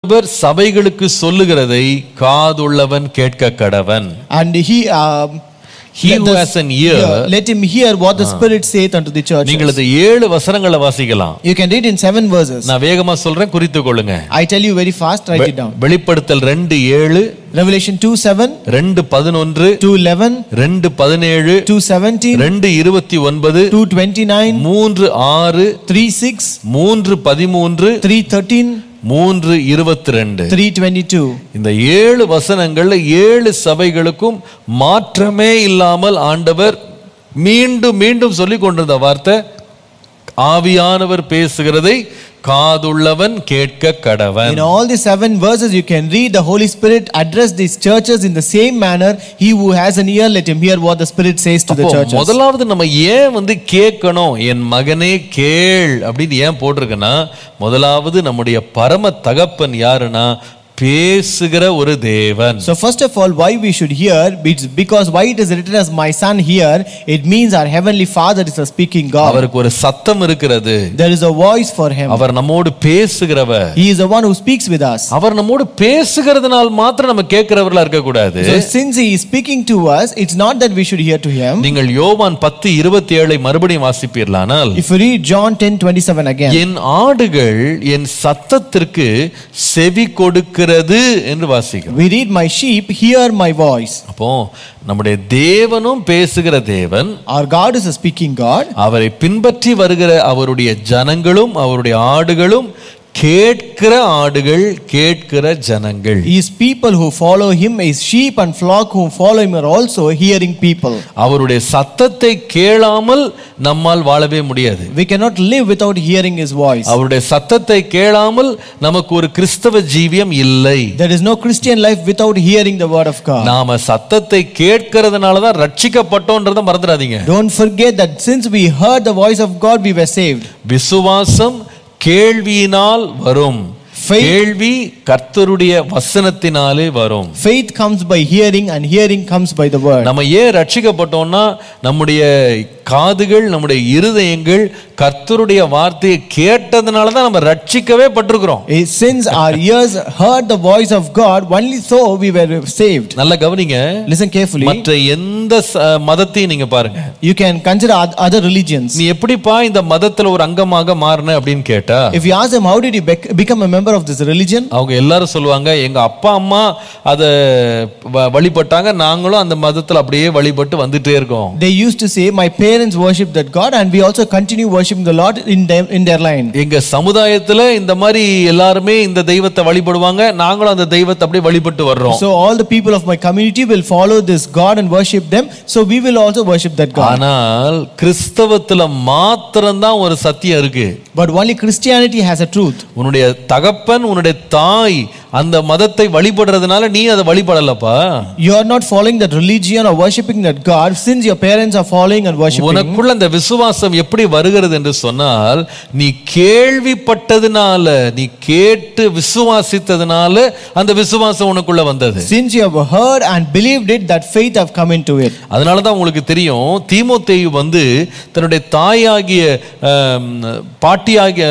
ஆண்டவர் சபைகளுக்கு சொல்லுகிறதை காதுள்ளவன் கேட்க கடவன். And He who has an ear, let him hear what the Spirit saith unto the churches. நீங்கள் இது 7 வசனங்களை வாசிக்கலாம். You can read in 7 verses. நான் வேகமா சொல்றேன், குறித்துக் கொள்ளுங்க. I tell you very fast, write it down. வெளிப்படுத்தல் 2:7, Revelation 2:7, 2:11, 2:11, 2:17, 2:17, 2:29, 2:29, 3:6, 3:6, 3:13, 3:13, 3:22. 3:22. இந்த 7 வசனங்கள்ல 7 சபைகளுக்கும் மாற்றமே இல்லாமல் ஆண்டவர் மீண்டும் மீண்டும் சொல்லிக் கொண்டிருந்த வார்த்தை, ஆவியானவர் பேசுகிறதை காதுள்ளவன் கேட்க கடவன். In all the 7 verses you can read the Holy Spirit address these churches in the same manner. He who has an ear, let him hear what the Spirit says to the churches. முதலாவது நம்ம ஏன் கேட்கணும், என் மகனே கேள் அப்படின்னு ஏன் போட்டிருக்கனா, முதலாவது நம்முடைய பரம தகப்பன் யாருன்னா பேசுகிற ஒரு தேவன். So first of all, why we should hear, because why it is written as my son hear, it means our heavenly Father is a speaking God. அவருக்கு ஒரு சத்தம் இருக்கிறது. There is a voice for him. அவர் நம்மோடு பேசுகிறவர். He is the one who speaks with us. அவர் நம்மோடு பேசுகிறதுனால மாத்திரம் நம்ம கேட்கிறவர்களா இருக்க கூடாது. So since he is speaking to us, it's not that we should hear to him. நீங்கள் யோவான் 10:27 மறுபடியும் வாசிப்பீர்களானால், if you read John 10:27 again, என் ஆடுகள் என் சத்தத்திற்கு செவி கொடுக்கிற என்று வாசிக்கிறோம். we read my sheep hear my voice. அப்போ நம்முடைய தேவனும் பேசுகிற தேவன். Our God is a speaking God. அவரை பின்பற்றி வருகிற அவருடைய ஜனங்களும் அவருடைய ஆடுகளும் கேட்கிற ஆடுகள், கேட்கிற ஜனங்கள். His people who follow him, his sheep and flock who follow him are also hearing people. அவருடைய சத்தத்தை கேளாமல் நம்மால் வாழவே முடியாது. We cannot live without hearing his voice. அவருடைய சத்தத்தை கேளாமல் நமக்கு ஒரு கிறிஸ்தவ ஜீவியம் இல்லை. There is no Christian life without hearing the word of God. நாம சத்தத்தை கேட்கிறதுனால தான் ரட்சிக்கப்பட்டோம்ன்றதை மறந்துடாதீங்க. Don't forget that since we heard the voice of God, we were saved. விசுவாசம் கேள்வியினால் வரும். கேள்வி கர்த்தருடைய வசனத்தினாலே வரும். Faith comes by hearing and hearing comes by the word. நம்ம ஏன் ரட்சிக்கப்பட்டோம்னா, நம்முடைய காதுகள், நம்முடைய இருதயங்கள் கர்த்தருடைய வார்த்தையை கேட்டதனால தான் நம்ம ரட்சிக்கவே பட்டிருக்கிறோம். Since our ears heard the voice of God, only so we were saved. நல்ல கவனிங்க. Listen carefully. மற்ற எந்த மதத்தையும் நீங்க பாருங்க. You can consider other religions. நீ எப்படிப்பா இந்த மதத்துல ஒரு அங்கமாக மாறின அப்படின்னு கேட்டா, if you ask them how did you become a member of this religion, அவங்க எல்லாரும் சொல்லுவாங்க, எங்க அப்பா அம்மா அத வழிபட்டாங்க, நாங்களும் அந்த மதத்துல அப்படியே வழிபட்டு வந்துட்டே இருக்கோம். They used to say my parents worship that God and we also continue worshiping the Lord in their line. எங்க சமுதாயத்துல இந்த மாதிரி எல்லாரும் இந்த தெய்வத்தை வழிபடுவாங்க, நாங்களும் அந்த தெய்வத்தை அப்படியே வழிபட்டு வர்றோம். So all the people of my community will follow this God and worship them, so we will also worship that God. ஆனால் கிறிஸ்தவத்துல மாத்திரம் தான் ஒரு சத்தியம் இருக்கு. But only Christianity has a truth. உன்னுடைய தகப்பன், உன்னுடைய தாய் அந்த மதத்தை வழிபடுறதுனால நீ அதை வழிபடலப்பா. You are not following that religion or worshiping that God since your parents are following and worshiping. உனக்குள்ள அந்த விசுவாசம் எப்படி வருகிறது என்று சொன்னால், நீ கேள்விப்பட்டதனால, நீ கேட்டு விசுவாசித்ததனால அந்த விசுவாசம் உனக்குள்ள வந்தது. Since you have heard and believed it, that faith have come into it. அதனால தான் உங்களுக்கு தெரியும், தீமோத்தேயு தன்னுடைய தாயாகிய பாட்டியாகிய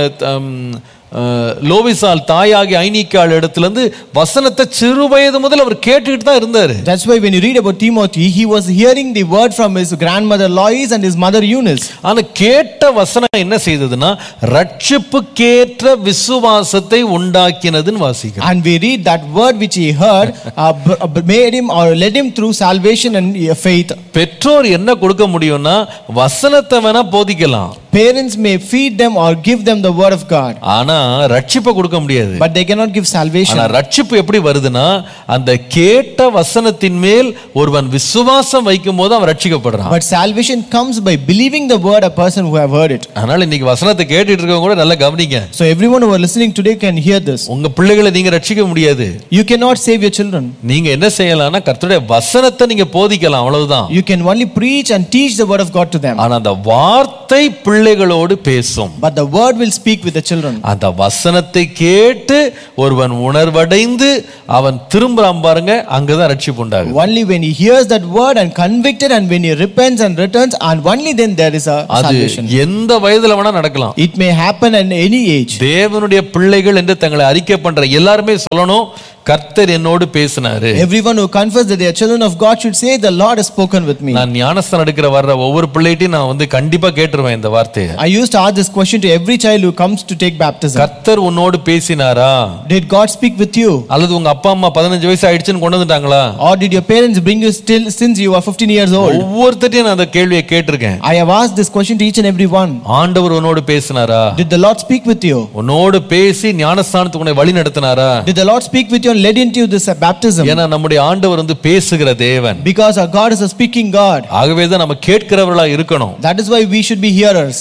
லோவிசால் தாயாகி ஐனிக்காள் இடத்திலிருந்து வசனத்தை சிறு வயது முதல் அவர் கேட்டுட்டு தான் இருந்தாரு. That's why when you read about Timothy, he was hearing the word from his grandmother Lois and his mother Eunice. ஆனா கேட்ட வசனம் என்ன செய்ததுன்னா, ரட்சிப்புக்கேற்ற விசுவாசத்தை உண்டாக்கினதுன்னு வாசிக்கிறோம். And we read that word which he heard made him or led him through salvation and faith. பெற்றோர் என்ன கொடுக்க முடியும்னா, வசனத்தை வேணா போதிக்கலாம். Parents may feed them or give them the word of God. ஆனா ரட்சிப்பை கொடுக்க முடியாது. But they cannot give salvation. ஆனா ரட்சிப்பு எப்படி வருதுன்னா, அந்த கேட்ட வசனத்தின் மேல் ஒருவன் விசுவாசம் வைக்கும்போது அவன் ரட்சிக்கப்படுறான். But salvation comes by believing the word a person who have heard it. அதனால இன்னைக்கு வசனத்தை கேட்டுட்டு இருக்கவங்க கூட நல்லா கவனிங்க. So everyone who are listening today can hear this. உங்க பிள்ளைகளை நீங்க ரட்சிக்க முடியாது. You cannot save your children. நீங்க என்ன செய்யலாம்னா, கர்த்தருடைய வசனத்தை நீங்க போதிக்கலாம், அவ்வளவுதான். You can only preach and teach the word of God to them. ஆனா அந்த வார்த்தை பிள்ளைகளோடு பேசும். but the word will speak with the children. அந்த வசனத்தை கேட்டு ஒருவன் உணர்வடைந்து அவன் திரும்புறான் பாருங்க, அங்கதான் ரட்சிப்பு உண்டாகுது. Only when he hears that word and convicted, and when he repents and returns, and only then there is a அது salvation. எந்த வயதுல வேணா நடக்கலாம். It may happen at any age. தேவனுடைய பிள்ளைகள் என்று தங்களை அறிக்கை பண்ற எல்லாருமே சொல்லணும், கர்த்தர் என்னோடு பேசினாரு. Everyone who confess that they are children of God should say, the Lord has spoken with me. நான் ஞானஸ்தானம் எடுக்கிற வர்ற ஒவ்வொரு பிள்ளைகிட்டையும் நான் வந்து கண்டிப்பா கேட்டுருவேன் இந்த வார்த்தையை. I used to ask this question to every child who comes to take baptism. கர்த்தர் உன்னோடு பேசினாரா? Did God speak with you? அல்லது உங்க அப்பா அம்மா 15 வயசு ஆயிடுச்சுன்னு கொண்டு வந்துட்டாங்களா? Or did your parents bring you still since you were 15 years old? ஒவ்வொருத்தரையும் நான் அந்த கேள்வியை கேட்டிருக்கேன். I have asked this question to each and every one. ஆண்டவர் உன்னோடு பேசினாரா? Did the Lord speak with you? உன்னோடு பேசி ஞானஸ்தானத்துக்கு உன்னை வழி நடத்தினாரா? Did the Lord speak with you and led into this baptism? ஏன்னா நம்முடைய ஆண்டவர் வந்து பேசுகிற தேவன். Because our God is a speaking God. ஆகவே தான் நம்ம கேட்கிறவர்களா இருக்கணும். That is why we should be hearers.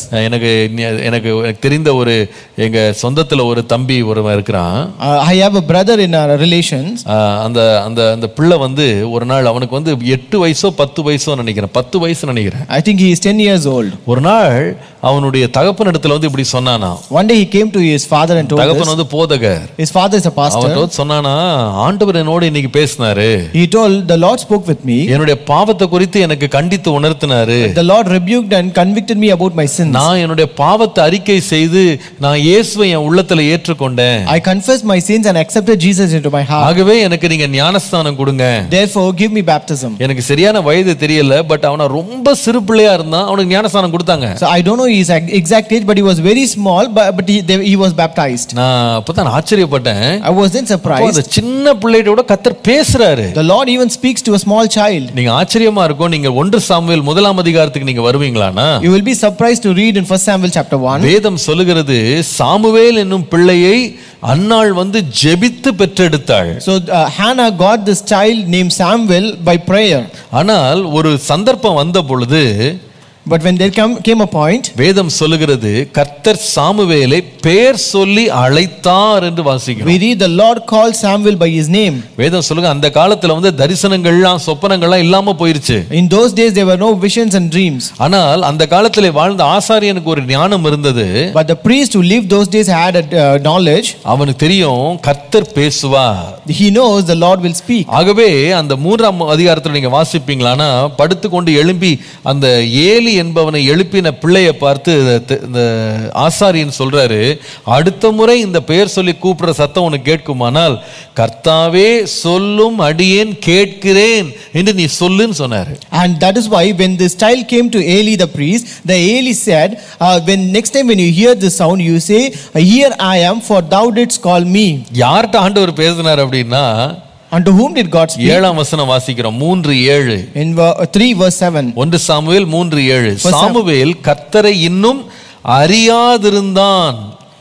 எனக்கு தெரிந்த ஒரு எங்க சொந்தத்துல ஒரு தம்பி ஒருவன் இருக்கிறான். I have a brother in our relations. அந்த அந்த அந்த பிள்ளை வந்து ஒரு நாள் அவனுக்கு வந்து 8 வயசோ 10 வயசோ நினைக்கிறேன், 10 வயசு நினைக்கிறேன். I think he is 10 years old. ஒரு நாள் அவனுடைய தகப்பன் இடத்துல வந்து இப்படி சொன்னானா. One day he came to his father and told தகப்பன் வந்து போதகர். His father is a pastor. அவன் சொன்னானா, ஆண்டவர் என்னோடு இன்னைக்கு பேசினாரு. He told, the Lord spoke with me. என்னுடைய பாவத்தை குறித்து எனக்கு கண்டித்து உணர்த்தினாரு. The Lord rebuked and convicted me about my sins. நான் என்னுடைய பாவத்தை அறிக்கை செய்து நான் இயேசுவை என் உள்ளத்துல ஏற்றுக்கொண்டேன். I confessed my sins and accepted Jesus into my heart. ஆகவே எனக்கு நீங்க ஞானஸ்தானம் கொடுங்க. Therefore give me baptism. எனக்கு சரியான வயது தெரியல, பட் அவன ரொம்ப சிறு பிள்ளையா இருந்தான், அவனுக்கு ஞானஸ்தானம் கொடுத்தாங்க. So I don't know his exact age, but he was very small, but he was baptized. நான் அப்பதான் ஆச்சரியப்பட்டேன். I was then surprised. அந்த சின்ன பிள்ளையோட கர்த்தர் பேசுறாரு. The Lord even speaks to a small child. நீங்க ஆச்சரியமா இருக்கும். நீங்க 1 சாமுவேல் 1 அதிகாரத்துக்கு நீங்க வருவீங்களானா, you will be surprised to read in 1 Samuel chapter 1. வேதம் சொல்லுகிறது, சாமுவேல் என்னும் பிள்ளையை அன்னாள் வந்து ஜெபித்து பெற்றெடுத்தாள். So Hannah got this child named Samuel by prayer. ஆனால் ஒரு சந்தர்ப்பம் வந்த பொழுது, but when there came a point, வேதம் சொல்லுகிறது, கர்த்தர் சாமுவேலை பெயர் சொல்லி அழைத்தார் என்று வாசிக்கிறோம். we read the Lord called Samuel by his name. வேதம் சொல்லுங்க, அந்த காலத்துல வந்து தரிசனங்கள்லாம் சொப்பனங்கள்லாம் இல்லாம போயிருச்சு. In those days there were no visions and dreams. ஆனால் அந்த காலத்திலே வாழ்ந்த ஆசாரியனுக்கு ஒரு ஞானம் இருந்தது. But the priest who lived those days had a knowledge. அவனுக்கு தெரியும் கர்த்தர் பேசுவார். He knows the Lord will speak. ஆகவே அந்த 3 அதிகாரத்துல நீங்க வாசிப்பீங்களானா, படுத்துக்கொண்டு எழும்பி அந்த ஏலி என்பவனை எழுப்பின பிள்ளையை பார்த்து இந்த ஆசாரியன் சொல்றாரு, அடுத்த முறை இந்த பெயர் சொல்லி கூப்பிடுற சத்தம் உனக்கு கேட்குமானால் கர்த்தாவே சொல்லும், அடியேன் கேட்கிறேன் என்று நீ சொல்லுன்னு சொன்னாரு. And that is why when this child came to Eli the priest, the Eli said, when next time when you hear this sound, you say, here I am, for thou didst call me. யார்கிட்ட ஆண்டவர் பேசினார் அப்படின்னா, unto whom did God speak? 7ஆம் வசனம் வாசிக்கிறோம், 3:7. In 3 verse 7. 1 Samuel 3:7. Samuel கர்த்தரை இன்னும் அறியாதிருந்தான்.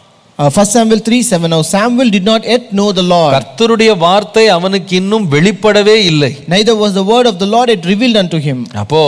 1 Samuel 3:7. Now Samuel did not yet know the Lord. கர்த்தருடைய வார்த்தை அவனுக்கு இன்னும் வெளிப்படவே இல்லை. Neither was the word of the Lord yet revealed unto him. அப்போ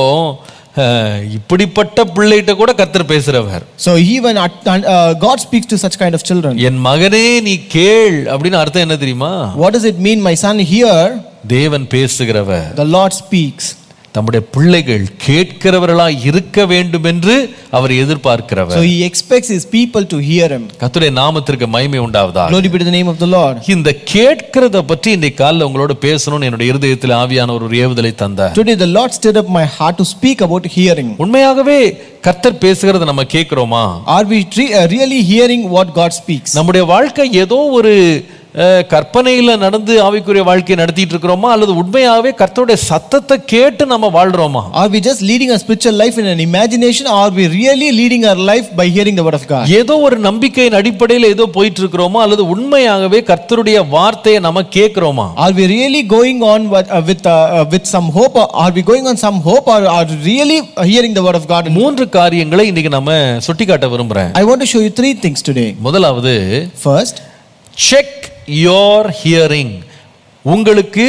இப்படிப்பட்ட பிள்ளைகிட்ட கூட கர்த்தர் பேசுறவர். So even God speaks to such kind of children. என் மகனே நீ கேள் அப்படின்னு அர்த்தம் என்ன தெரியுமா? What does it mean, my son, hear? தேவன் பேசுகிறவர். The Lord speaks. தம்முடைய பிள்ளைகள் கேட்கிறவர்களாய் இருக்க வேண்டும் என்று அவர் எதிர்பார்க்கிறவர். So he expects his people to hear him. கர்த்தருடைய நாமத்திற்கு மகிமை உண்டாவதாக. Glory be to the name of the Lord. இந்த கேட்கிறத பற்றி இன்னைக்கு காலையில உங்களோட பேசணும்னு என்னுடைய இருதயத்தில் ஆவியானவர் ஒரு ஏவுதலை தந்தார். Today the Lord stirred up my heart to speak about hearing. உண்மையாகவே கர்த்தர் பேசுகிறத நம்ம கேட்கிறோமா? Are we really hearing what God speaks? நம்முடைய வாழ்க்கை ஏதோ ஒரு கற்பனையில நடந்து ஆவிக்குரிய வாழ்க்கையை நடத்திட்டு இருக்கிறோமா, அல்லது உண்மையாவே கர்த்தருடைய சத்தத்தை கேட்டு நம்ம வாழ்றோமா? Are we just leading a spiritual life in an imagination, or are we really leading our life by hearing the word of God? ஏதோ ஒரு நம்பிக்கையின் அடிப்படையில் ஏதோ போயிட்டு இருக்கிறோமா, அல்லது உண்மையாகவே கர்த்தருடைய வார்த்தையை நம்ம கேட்கிறோமா? Are we really going on with some hope, or are we going on some hope, or are we really hearing the word of God? 3 காரியங்களை இன்னைக்கு நம்ம சுட்டிக்காட்ட விரும்புறேன். I want to show you 3 things today. முதலாவது, first, check your hearing. உங்களுக்கு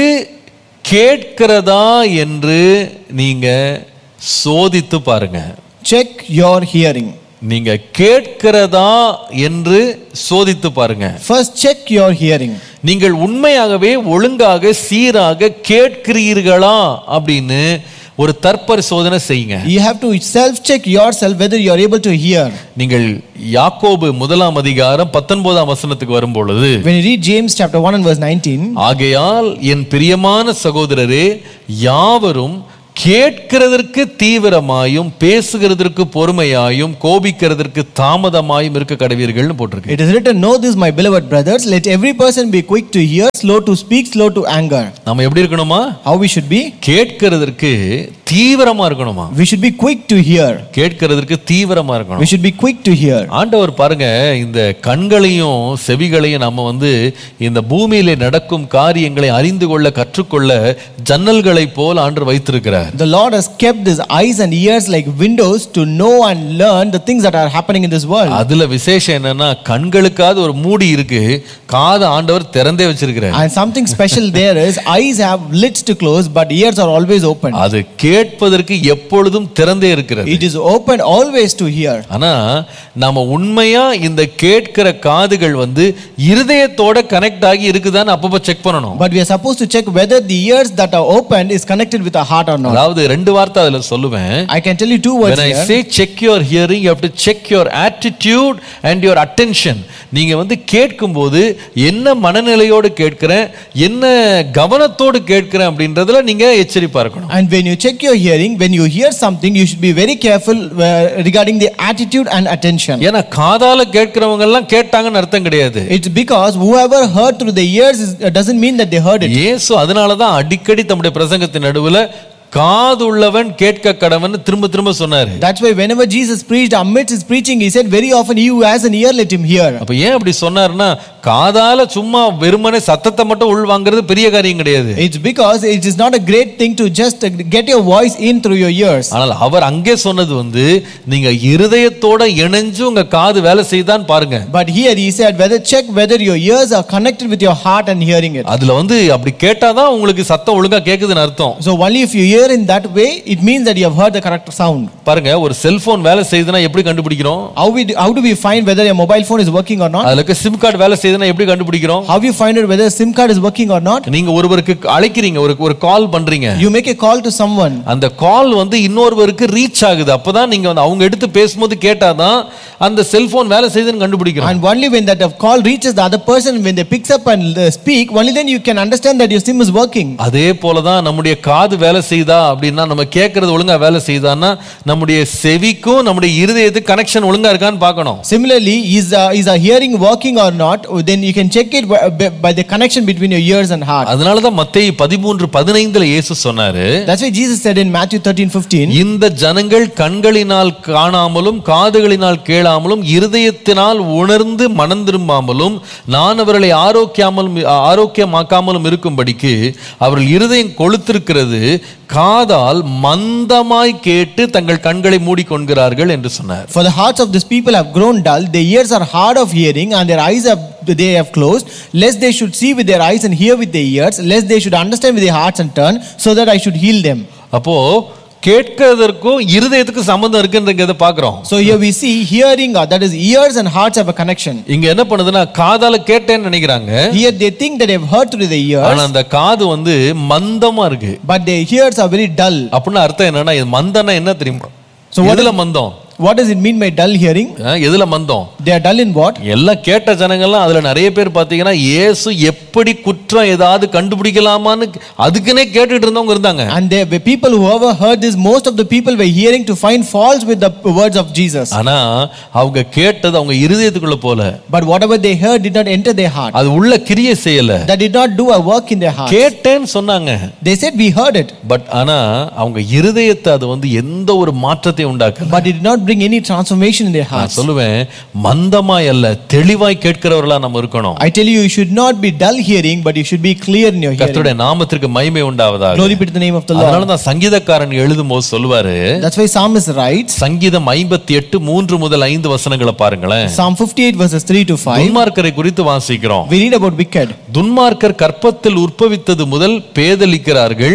கேட்கிறதா என்று நீங்க சோதித்து பாருங்க. check your hearing. நீங்க கேட்கிறதா என்று சோதித்து பாருங்க. first check your hearing. நீங்கள் உண்மையாகவே ஒழுங்காக சீராக கேட்கிறீர்களா அப்படின்னு ஒரு தற்பரிசோதனை செய்யுங்க. You have to self-check yourself whether you are able to hear. நீங்கள் யாக்கோபு 1:19 வரும்பொழுது, When you read James chapter 1 and verse 19, ஆகையால் என் பிரியமான சகோதரரே, யாவரும் கேட்கிறதற்கு தீவிரமாயும் பேசுகிறதற்கு பொறுமையாயும் கோபிக்கிறதற்கு தாமதமாயும் இருக்க கடவீர்கள்னு போட்டிருக்கு. it is written, know this my beloved brothers, let every person be quick to hear, slow to speak, slow to anger. நாம எப்படி இருக்கணுமா? How we should be? கேட்கிறதற்கு தீவிரமா இருக்கணுமா? We should be quick to hear. கேட்கிறதற்கு தீவிரமா இருக்கணும். We should be quick to hear. ஆண்டவர் பாருங்க, இந்த கண்களையும் செவிகளையும் நம்ம இந்த பூமியிலே நடக்கும் காரியங்களை அறிந்து கொள்ள கற்றுக்கொள்ள ஜன்னல்களை போல் ஆண்டவர் வைத்திருக்கிறார். The Lord has kept his eyes and ears like windows to know and learn the things that are happening in this world. அதுல விசேஷம் என்னன்னா, கண்களுக்காவது ஒரு மூடி இருக்கு, காது ஆண்டவர் திறந்தே வச்சிருக்கிறார். And something special there is, eyes have lids to close but ears are always open. அது கேட்பதற்கு எப்பொழுதும் திறந்தே இருக்கிறது. It is open always to hear. ஆனா நாம உண்மையா இந்த கேட்கிற காதுகள் இருதயத்தோட கனெக்ட் ஆகி இருக்குதான்னு அப்பப்ப செக் பண்ணணும். But we are supposed to check whether the ears that are opened is connected with our heart or not. அதாவது ரெண்டு வார்த்தை அதுல சொல்லுவேன். I can tell you two words when here. I say check your hearing, you have to check your attitude and your attention. நீங்க கேட்கும்போது என்ன மனநிலையோடு கேட்கிறேன், என்ன கவனத்தோடு கேட்கிறேன் அப்படின்றதுல நீங்க எச்சரிப்பா இருக்கணும். And when you check your hearing, when you hear something, you should be very careful regarding the attitude and attention. ஏன்னா காதால கேட்கிறவங்க எல்லாம் கேட்டாங்கன்னு அர்த்தம் கிடையாது. It's because whoever heard through the ears doesn't mean that they heard it. இயேசு அதனால தான் அடிக்கடி தம்முடைய பிரசங்கத்தின் நடுவுல காது உள்ளவன் கேட்க கடவன் திரும்ப திரும்ப சொன்னாரு. That's why whenever Jesus preached, amidst his preaching, he said very often, he who has an ear, let him hear. அப்ப ஏன் அப்படி சொன்னாருன்னா, காதால சும்மா வெறுமனே சத்தத்தை மட்டும் உள் வாங்குறது பெரிய காரியம் கிடையாது. It's because it is not a great thing to just get your voice in through your ears. ஆனால் அவர் அங்கே சொன்னது நீங்க இருதயத்தோட இணைஞ்சு உங்க காது வேலை செய்தான் பாருங்க. But here he said, check whether your ears are connected with your heart and hearing it. அதுல அப்படி கேட்டாதான் உங்களுக்கு சத்தம் ஒழுங்கா கேக்குதுன்னு அர்த்தம். So only if you hear in that way, it means that you have heard the correct sound. பாருங்க, ஒரு cellphone வேலை செய்யுதுன்னா எப்படி கண்டுபிடிக்கிறோம்? How do we find whether your mobile phone is working or not? அதுல சிம் கார்டு வேலை செய்யுதுன்னா எப்படி கண்டுபிடிக்கிறோம்? How you find out whether SIM card is working or not? நீங்க ஒருவருக்கு அழைக்கிறீங்க, ஒரு கால் பண்றீங்க. You make a call to someone. அந்த கால் இன்னொருவருக்கு ரீச் ஆகுது. அப்பதான் நீங்க அவங்க எடுத்து பேசும்போது கேட்டாதான் அந்த செல்போன் வேலை செய்யுதுன்னு கண்டுபிடிக்கிறோம். And only when that call reaches the other person, when they picks up and speak, only then you can understand that your SIM is working. அதே போலதான் நம்முடைய காது வேலை செய்தா அப்படின்னா, நம்ம கேட்கறது ஒழுங்கா வேலை செய்தான்னா நம்முடைய செவிக்கும் நம்முடைய இருதயத்துக்கு கனெக்ஷன் ஒழுங்கா இருக்கான்னு பார்க்கணும். Similarly, is our hearing working or not? Then you can check it by the connection between your ears and heart. அதனாலதான் மத்தேயு 13:15 இயேசு சொன்னாரு. That's why Jesus said in Matthew 13:15, இந்த ஜனங்கள் கண்களினால் காணாமலும் காதுகளினால் கேளாமலும் இருதயத்தினால் உணர்ந்து மனம் திரும்பாமலும் நான் அவர்களை ஆரோக்கியமாக்காமலும் இருக்கும்படிக்கு அவர்கள் இருதயம் கொளுத்திருக்கிறது, காதால் மந்தமாய் கேட்டு தங்கள் கண்களை மூடிக்கொள்கிறார்கள் என்று சொன்னார். For the hearts of this people have grown dull, their ears are hard of hearing, and their eyes they have closed, lest they should see with their eyes and hear with their ears, lest they should understand with their hearts and turn, so that I should heal them. அப்போ கேட்கிறதற்கும் இருதயத்துக்கு சம்பந்தம் இருக்குன்றத பார்க்கிறோம். So here we see hearing, that is ears and hearts have a connection. இங்க என்ன பண்ணுதுன்னா, காதால கேட்டேன்னு நினைக்கிறாங்க. Here they think that they have heard through the ears. ஆனா அந்த காது மந்தமா இருக்கு. But their ears are very dull. அப்படின்னா அர்த்தம் என்னன்னா, இது மந்தம்னா என்ன தெரியுமா? So எதுல மந்தம்? What does it mean by dull hearing? எதுல மந்தம்? They are dull in what? எல்லாம் கேட்ட ஜனங்கள்லாம் அதுல நிறைய பேர் பாத்தீங்கன்னா, இயேசு எப்படி குற்றம் ஏதாவது கண்டுபிடிக்கலாமான்னு அதுக்குனே கேட்டுட்டு இருந்தவங்க இருந்தாங்க. And there were people who ever heard this, most of the people were hearing to find faults with the words of Jesus. ஆனா அவங்க கேட்டது அவங்க இருதயத்துக்குள்ள போல. But whatever they heard did not enter their heart. அது உள்ள கிரியை செய்யல. That did not do a work in their heart. கேட்டேன்னு சொன்னாங்க. They said we heard it. But ஆனா அவங்க இருதயத்தை அது எந்த ஒரு மாற்றத்தை உண்டாக்கல. But it did not bring any transformation in their hearts. நான் சொல்லுவேன், மந்தமாய் அல்ல தெளிவாய் கேட்கிறவர்களா நம்ம இருக்கணும். I tell you, you should not be dull hearing, but you should be clear in your hearing. கர்த்தருடைய நாமத்திற்கு மகிமை உண்டாவதாக. Glory be to the name of the Lord. அதனால தான் சங்கீதக்காரன் எழுதும்போது சொல்வாரு. That's why psalmist writes. சங்கீதம் 58:3 முதல் 5 வசனங்களை பாருங்களேன். Psalm 58 verses 3 to 5. துன்மார்க்கரை குறித்து வாசிக்கிறோம். We read about wicked. துன்மார்க்கர் கற்பத்தில் உற்பவித்தது முதல் பேதலிக்கிறார்கள்,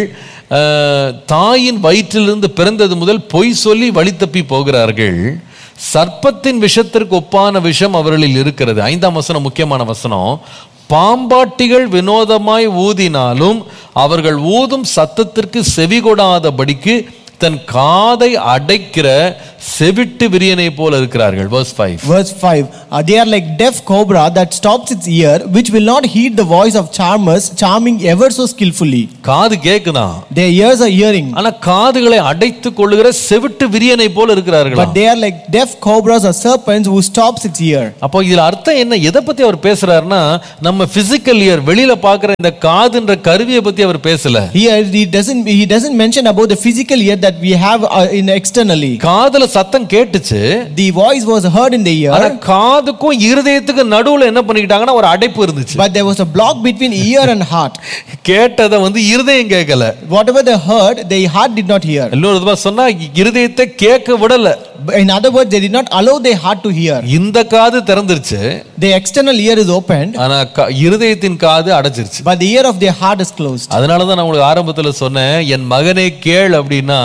தாயின் வயிற்றிலிருந்து பிறந்தது முதல் பொய் சொல்லி வழி தப்பி போகிறார்கள், சர்ப்பத்தின் விஷத்திற்கு ஒப்பான விஷம் அவர்களில் இருக்கிறது. 5ஆம் வசனம் முக்கியமான வசனம். பாம்பாட்டிகள் வினோதமாய் ஊதினாலும் அவர்கள் ஊதும் சத்தத்திற்கு செவி கொடாதபடிக்கு தன் காதை அடைக்கிற செவிட்டு விரியனை போல இருக்கிறார்கள். Verse 5. Verse 5. They are like deaf cobra that stops its ear, which will not heed the voice of charmers, charming ever so skillfully. காது கேக்குதான், Their ears are hearing, ஆனா காதுகளை அடைத்துக் கொள்ளுகிற செவிட்டு விரியனை போல இருக்கிறார்கள். but they are like deaf cobras or serpents who stops its ear. அப்போ இதுல அர்த்தம் என்ன? எதை பத்தி அவர் பேசுறாருன்னா, நம்ம பிசிக்கல் இயர் வெளியில பாக்குற இந்த காதுன்ற கருவியை பத்தி அவர் பேசல. Here he doesn't mention about the physical ear that we have in externally. காதுல சத்தம் கேட்டுச்சு, The voice was heard in the ஆனா ear, காதுக்கும் இருதயத்துக்கு நடுவுல என்ன பண்ணிக்கிட்டாங்கன்னா ஒரு அடைப்பு இருந்துச்சு. but there was a block between ear and heart. கேட்டதை இருதயம் கேட்கல. Whatever they heard, the heart did not hear. இன்னொரு விதமா சொன்னா இருதயத்தை கேட்க விடல. In other words, they did not allow their heart to hear. இந்த காது திறந்துருச்சு, The external ear is opened, ஆனா இருதயத்தின் காது அடைச்சிருச்சு. but the ear of their heart is closed. அதனாலதான் நான் உங்களுக்கு ஆரம்பத்துல சொன்னேன், என் மகனே கேள் அப்படின்னா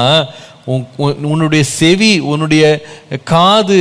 உன்னுடைய செவி, உன்னுடைய காது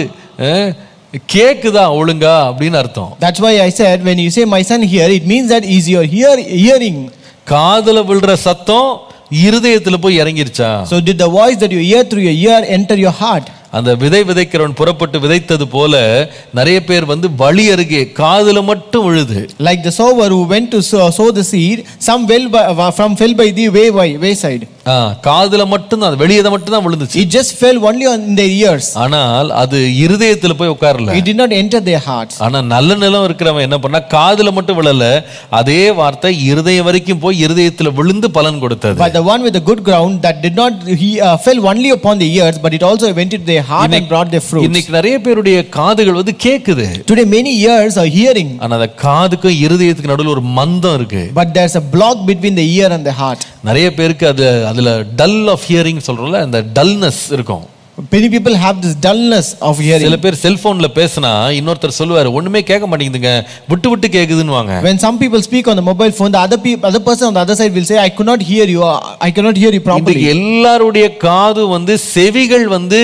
கேக்குதா ஒழுங்கா அப்படின்னு அர்த்தம். That's why I said, when you say my son hear, it means that is your hearing. காதுல விழுற சத்தம் இருதயத்துல போய் இறங்கிருச்சா? So did the voice that you hear through your ear enter your heart? அந்த விதை விதைக்கிறவன் புறப்பட்டு விதைத்தது போல நிறைய பேர் வழி அருகே காதுல மட்டும் விழுது. Like the sower who went to sow the seed, some fell by the wayside. காதுல மட்டும் தான், வெளியத மட்டும் தான் விழுந்துச்சு. It just fell only on their ears. ஆனால் அது இருதயத்துல போய் உட்காரல. It did not enter their hearts. ஆனா நல்ல நிலம் இருக்கிறவன் என்ன பண்ணா, காதுல மட்டும் விழல, அதே வார்த்தை இருதயம் வரைக்கும் போய் இருதயத்துல விழுந்து பலன் கொடுத்தது. But the one with the good ground that did not fell only upon the ears, but it also went into their heart and brought their fruits. இன்னைக்கு நிறைய பேருடைய காதுகள் கேக்குது. Today many ears are hearing, ஆனா அந்த காதுக்கும் இருதயத்துக்கு நடுவுல ஒரு மந்தம் இருக்கு. but there's a block between the ear and the heart. நிறைய பேருக்கு அதுல டல் ஆஃப் ஹியரிங் சொல்றோம்ல, அந்த டல்னஸ் இருக்கும். Many people have this dullness of hearing. சில பேர் செல்போன்ல பேசினா இன்னொருத்தர் சொல்லுவாரு, ஒண்ணுமே கேட்க மாட்டேங்குதுங்க, விட்டு விட்டு கேக்குதுன்னுவாங்க. When some people speak on the mobile phone, the other person on the other side will say, I could not hear you, I cannot hear you properly. எல்லாருடைய காது செவிகள்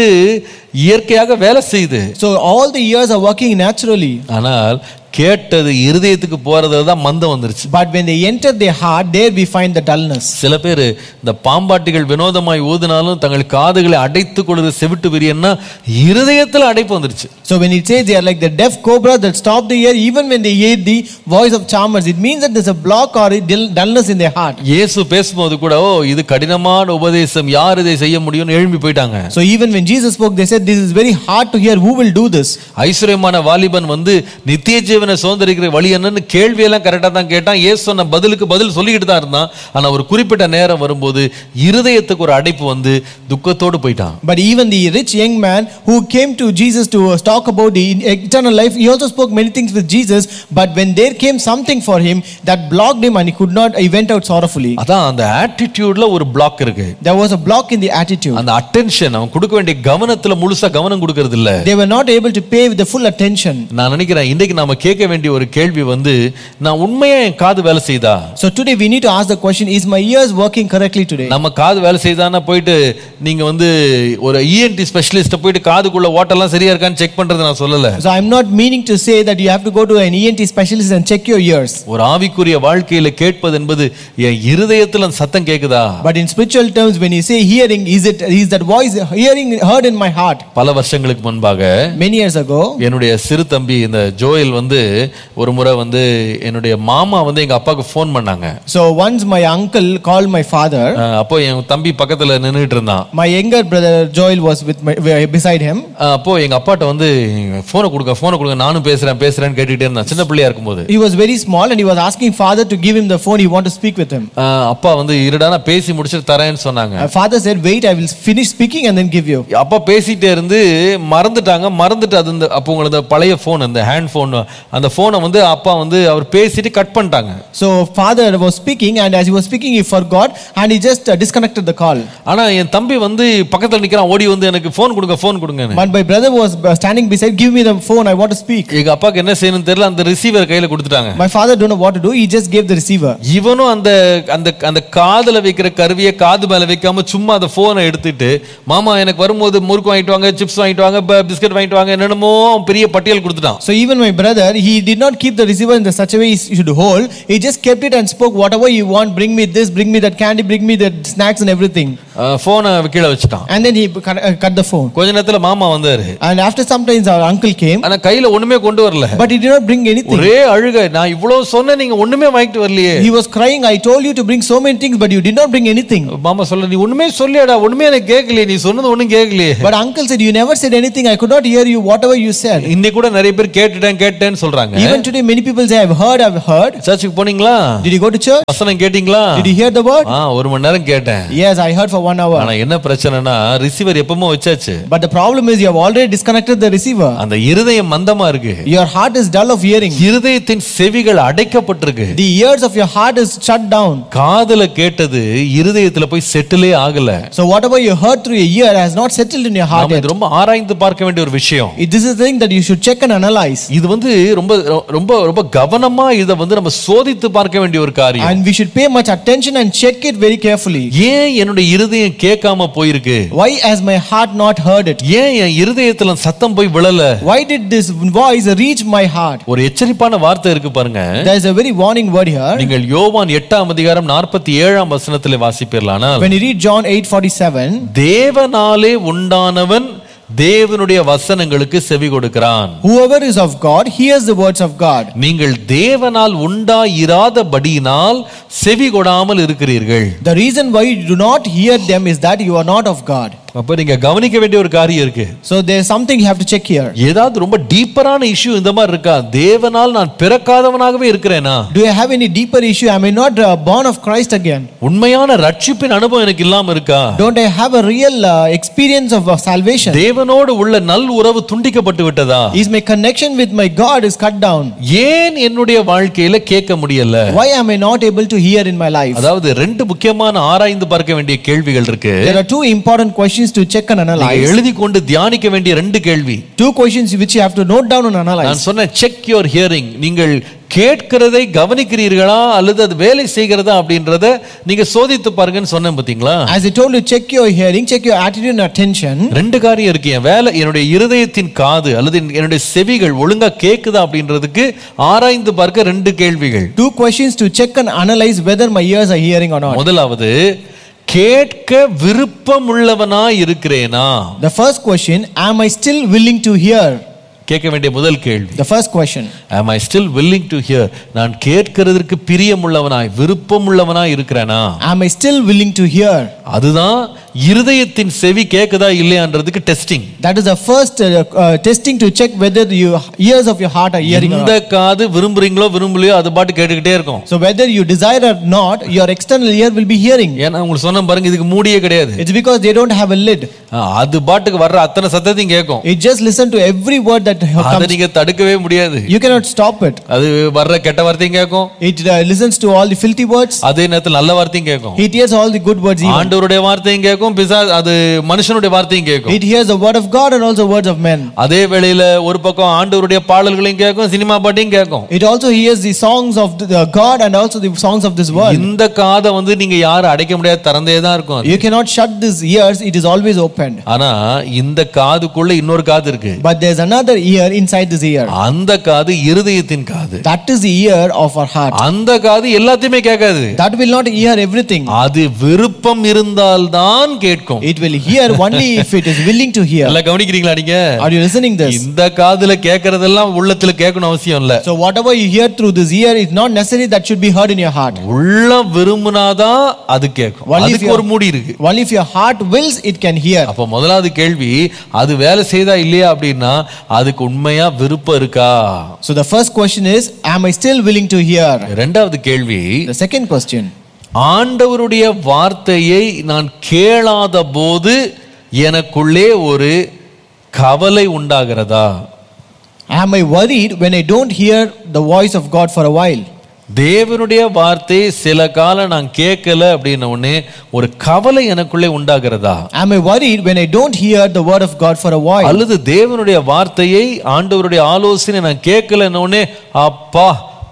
இயற்கையாக வேலை செய்யுது. So all the ears are working naturally. ஆனால் கேட்டது இருதயத்துக்கு போறது தான் மந்தம் வந்துருச்சு. But when they enter their heart, there we find the dullness. சில பேர் இந்த பாம்பாட்டிகள் வினோதமாய் ஊதினாலும் தங்கள் காதுகளை அடைத்துக் கொள்கிற செவிட்டு விரியன்னா இருதயத்துல அடைப்பு வந்துருச்சு. So when it says they are like the deaf cobra that stop the ear even when they hear the voice of charmers, it means that there's a block or a dullness in their heart. இயேசு பேசும்போது கூட இது கடினமான உபதேசம், யார் இதை செய்ய முடியும்னு எழும்பி போயிட்டாங்க. So even when Jesus spoke, they said this is very hard to hear, who will do this? ஐஸ்வரியமான வாலிபன் நித்திய ஜீவனை சுதந்தரிக்கிற வழி என்னன்னு கேள்வி எல்லாம் கரெக்டா தான் கேட்டான். இயேசு சொன்ன பதிலுக்கு பதில் சொல்லிக்கிட்டு தான் இருந்தான். ஆனா ஒரு குறிப்பிட்ட நேரம் வரும்போது இருதயத்துக்கு ஒரு அடைப்பு துக்கத்தோடு போயிட்டான். But even the rich young man who came to Jesus to talk about the eternal life, he also spoke many things with Jesus, but when there came something for him that blocked him and he went out sorrowfully. அதான் அந்த ஆட்டிட்யூட்ல ஒரு black இருக்கு. There was a block in the attitude. அந்த attention அவன் கொடுக்க வேண்டிய கவனத்துல முழுசா கவனம் கொடுக்கிறது இல்ல. They were not able to pay with the full attention. நான் நினைக்கிறேன் இன்னைக்கு நாம கேட்க வேண்டிய ஒரு கேள்வி நான் உண்மையா என் காது வேலை செய்தா? So today we need to ask the question, is my ears working correctly today? நம்ம காது வேலை செய்தானா போயிட்டு நீங்க ஒரு ENT ஸ்பெஷலிஸ்ட் போயிட்டு காதுக்குள்ள ஓட்டெல்லாம் சரியா இருக்கான்னு செக் பண்றது நான் சொல்லல. So I'm not meaning to say that you have to go to an ENT specialist and check your ears. ஒரு ஆவிக்குரிய வாழ்க்கையில கேட்பது என்பது என் இருதயத்துல சத்தம் கேக்குதா? But in spiritual terms, when you say hearing, is that voice heard in my heart? பல வருஷங்களுக்கு முன்பாக, many years ago, என்னுடைய சிறு தம்பி இந்த ஜோயல் ஒரு முறை என்னுடைய மாமா எங்க அப்பாக்கு ஃபோன் பண்ணாங்க. So once my uncle called my father. அப்போ என் தம்பி பக்கத்துல நின்னுட்டு இருந்தான். My younger brother Joel was beside him. அப்போ எங்க அப்பாட்ட போனை கொடுங்க நானும் பேசுறேன்னு கேட்டுட்டே இருந்தான், சின்ன பிள்ளையா இருக்கும்போது. He was very small and he was asking father to give him the phone, he want to speak with him. அப்பா இருடா நான் பேசி முடிச்சிட்டு தரேன்னு சொன்னாங்க. Father said, wait, I will finish speaking and then give you. அப்பா பேசிட்டே இருந்து மறந்துட்டு அது அப்போ உங்களுக்கு பழைய போன், அந்த ஹேண்ட் போன், அந்த போனை அப்பா அவர் பேசிட்டு கட் பண்ணிட்டாங்க. So father was speaking and as he was speaking he forgot and he just disconnected the call. ஆனா என் தம்பி பக்கத்துல நிக்கிறான், ஓடி எனக்கு போன் கொடுங்க. But my brother was standing beside, give me the phone, I want to speak. எங்க அப்பாக்கு என்ன செய்யணும்னு தெரியல, அந்த ரிசீவர் கையில கொடுத்துட்டாங்க. My father don't know what to do, he just gave the receiver. இவனும் அந்த காதுல வைக்கிற கருவியை காது மேல வைக்காம சும்மா அந்த போனை எடுத்துட்டு, மாமா எனக்கு வரும்போது முறுக்கு வாங்கிட்டு வாங்க, சிப்ஸ் வாங்கிட்டு வாங்க, பிஸ்கட் வாங்கிட்டு வாங்க, என்னென்னமோ பெரிய பட்டியல் கொடுத்துட்டான். So even my brother, he did not keep the receiver in such a way he should hold. He just kept it and spoke whatever you want. Bring me this, bring me that candy, bring me the snacks and everything. போனை கீழே வச்சுட்டான். And then he cut the phone. கொஞ்ச நேரத்துல மாமா வந்தாரு. And after some time our uncle came. ஆனா கையில ஒண்ணுமே கொண்டு வரல. But he did not bring anything. ஒரே அழுகை. நான் இவ்வளவு சொன்னேன் நீங்க ஒண்ணுமே வாங்கிட்டு வரலையே. He was crying, I told you to bring so many things but you did not bring anything. மாமா சொல்ல நீ ஒண்ணுமே சொல்லியடா, ஒண்ணுமே எனக்கு கேட்கலையே, நீ சொன்னது ஒண்ணும் கேட்கலையே. But uncle said you never said anything, I could not hear you whatever you said. இன்னைக்கு கூட நிறைய பேர் கேட்டேன்னு சொல்றாங்க. Even today many people say I've heard. சர்ச்சுக்கு போனீங்களா? Did you go to church? வசனம் கேட்டீங்களா? Did you hear the word? ஒரு மணி நேரம் கேட்டேன். Yes, I heard for 1 hour. ஆனா என்ன பிரச்சனைனா ரிசீவர் எப்பவும் வச்சாச்சு. But the problem is you have already disconnected the receiver. அந்த இருதயம் மந்தமா இருக்கு. Your heart is dull of hearing. இருதயத்தின் செவிகள் அடைக்கப்பட்டிருக்கு. The ears of your heart is shut down. காதுல கேட்டது இருதயத்துல போய் செட்டிலே ஆகல. So whatever you heard through your ear has not settled in your heart yet. இது ரொம்ப ஆராய்ந்து பார்க்க வேண்டிய ஒரு விஷயம். This is the thing that you should check and analyze. இது ரொம்ப ரொம்ப ரொம்ப கவனமா இத நம்ம சோதித்து பார்க்க வேண்டிய ஒரு காரியம். And we should pay much attention and check it very carefully. ஏன் என்னோட இருதயம் கேட்காம போயிருக்கு? Why has my heart not heard it? ஏன் என் இருதயத்துல சத்தம் போய் விழல? Why did this voice reach my heart? ஒரு எச்சரிப்பான வார்த்தை இருக்கு பாருங்க. There is a very warning word here. நீங்கள் யோவான் 8ஆம் அதிகாரம் 47ஆம் வசனத்திலே வாசிப்பீர்களானால், When you read John 8:47, தேவனாலே உண்டானவன் தேவனுடைய வசனங்களுக்கு செவி கொடுக்கிறான். whoever is of God hears the words of God. நீங்கள் தேவனால் உண்டாயிராதபடியினால் செவி கொடாமல் இருக்கிறீர்கள். The reason why you do not hear them is that you are not of God. அப்ப நீங்க கவனிக்க வேண்டிய ஒரு காரியம் இருக்கு. So there is something you have to check here. ஏதாவது ரொம்ப டீப்பரான இஷ்யூ இந்த மாதிரி இருக்கா? தேவனால் நான் பிறக்காதவனாகவே இருக்கிறேனா? Do you have any deeper issue? Am I not born of Christ again? உண்மையான ரட்சிப்பின் அனுபவம் எனக்கு இல்லாம இருக்கா? Don't I have a real experience of salvation? தேவனோடு உள்ள நல் உறவு துண்டிக்கப்பட்டு விட்டதா? Is my connection with my God is cut down? ஏன் என்னுடைய வாழ்க்கையில கேட்க முடியல? Why am I not able to hear in my life? அதாவது ரெண்டு முக்கியமான ஆராய்ந்து பார்க்க வேண்டிய கேள்விகள் இருக்கு. There are two important questions to check and analyze. எழுதி கொண்டு தியானிக்க வேண்டிய ரெண்டு கேள்வி. Two questions which you have to note down and analyze. நான் சொன்ன check your hearing. நீங்கள் கேட்கிறதை கவனிக்கிறீர்களா அல்லது அது வேலை செய்கிறதா அப்படின்றத நீங்க சோதித்து பாருங்கன்னு சொன்னேன் பாத்தீங்களா? As I told you, check your hearing, check your attitude and attention. ரெண்டு காரியம் இருக்கு. என் வேலை, என்னுடைய இருதயத்தின் காது அல்லது என்னுடைய செவிகள் ஒழுங்கா கேக்குதா அப்படின்றதுக்கு ஆராய்ந்து பார்க்க ரெண்டு கேள்விகள். Two questions to check and analyze whether my ears are hearing or not. முதலாவது, கேட்க விருப்பம் உள்ளவனா இருக்கிறேனா? The first question, am I still willing to hear? கேட்க வேண்டிய முதல் கேள்வி. The first question, am I still willing to hear? நான் கேட்கிறதற்கு பிரியமுள்ளவனாய் விருப்பமுள்ளவனாய் இருக்கிறேனா? am I still willing to hear? அதுதான் இருதயத்தின் செவி கேக்குதா இல்லையான்றதுக்கு testing. That is the first testing to check whether your ears of your heart are hearing or not. இந்த காது விரும்புறீங்களோ விரும்பலையோ அது பாட்டு கேட்டுக்கிட்டே இருக்கும். So whether you desire or not, your external ear will be hearing. ஏன்னா உங்களுக்கு சொன்ன பாருங்க, இதுக்கு மூடியே கிடையாது. It's because they don't have a lid. அது பாட்டுக்கு வர்ற அத்தனை சத்தத்தையும் கேட்கும். It just listen to every word that comes. அதை நீங்க தடுக்கவே முடியாது. You cannot stop it. அது வர்ற கெட்ட வார்த்தையும் கேட்கும். It listens to all the filthy words. அதே நேரத்துல நல்ல வார்த்தையும் கேட்கும். It hears all the good words even. ஆண்டவருடைய வார்த்தையும் கேட்கும், அது மனுஷனுடைய வார்த்தையும் கேட்கும். It hears the word of God and also words of men. அதே வேளையில ஒரு பக்கம் ஆண்டவருடைய பாடல்களையும் கேட்கும், சினிமா பாட்டையும் கேட்கும். It also hears the songs of the God and also the songs of this world. இந்த காதை நீங்க யாரும் அடைக்க முடியாது, திறந்தே தான் இருக்கும். You cannot shut these ears, it is always opened. ஆனா இந்த காதுக்குள்ள இன்னொரு காது இருக்கு. But there is another ear inside this ear. அந்த காது இருதயத்தின் காது. That is the ear of our heart. அந்த காது எல்லாத்தையுமே கேட்காது. That will not hear everything. அது விருப்பம் இருந்தால்தான் கேட்கும். It will hear only if it is willing to hear. எல்லாம் கவனிக்கிறீங்களா நீங்க? Are you listening this? இந்த காதுல கேக்குறதெல்லாம் உள்ளத்துல கேட்கணும் அவசியம் இல்ல. So whatever you hear through this ear, it's not necessary that should be heard in your heart. உள்ள விரும்புனாதான் அது கேட்கும். அதுக்கு ஒரு மூடி இருக்கு. Only if your heart wills, it can hear. அப்ப முதலாவது கேள்வி, அது வேலை செய்தா இல்லையா அப்படின்னா அதுக்கு உண்மையா விருப்பம் இருக்கா? So the first question is, am I still willing to hear? இரண்டாவது கேள்வி, The second question, ஆண்டவருடைய வார்த்தையை நான் கேளாத போது எனக்குள்ளே ஒரு கவலை உண்டாகிறதா? am I worried when I don't hear the voice of God for a while? தேவனுடைய வார்த்தை சில காலம் நான் கேட்கல அப்படின்ன உடனே ஒரு கவலை எனக்குள்ளே உண்டாகிறதா? Am I worried when I don't hear the word of God for a while? அல்லது தேவனுடைய வார்த்தையை, ஆண்டவருடைய ஆலோசனை நான் கேட்கலன்ன உடனே அப்பா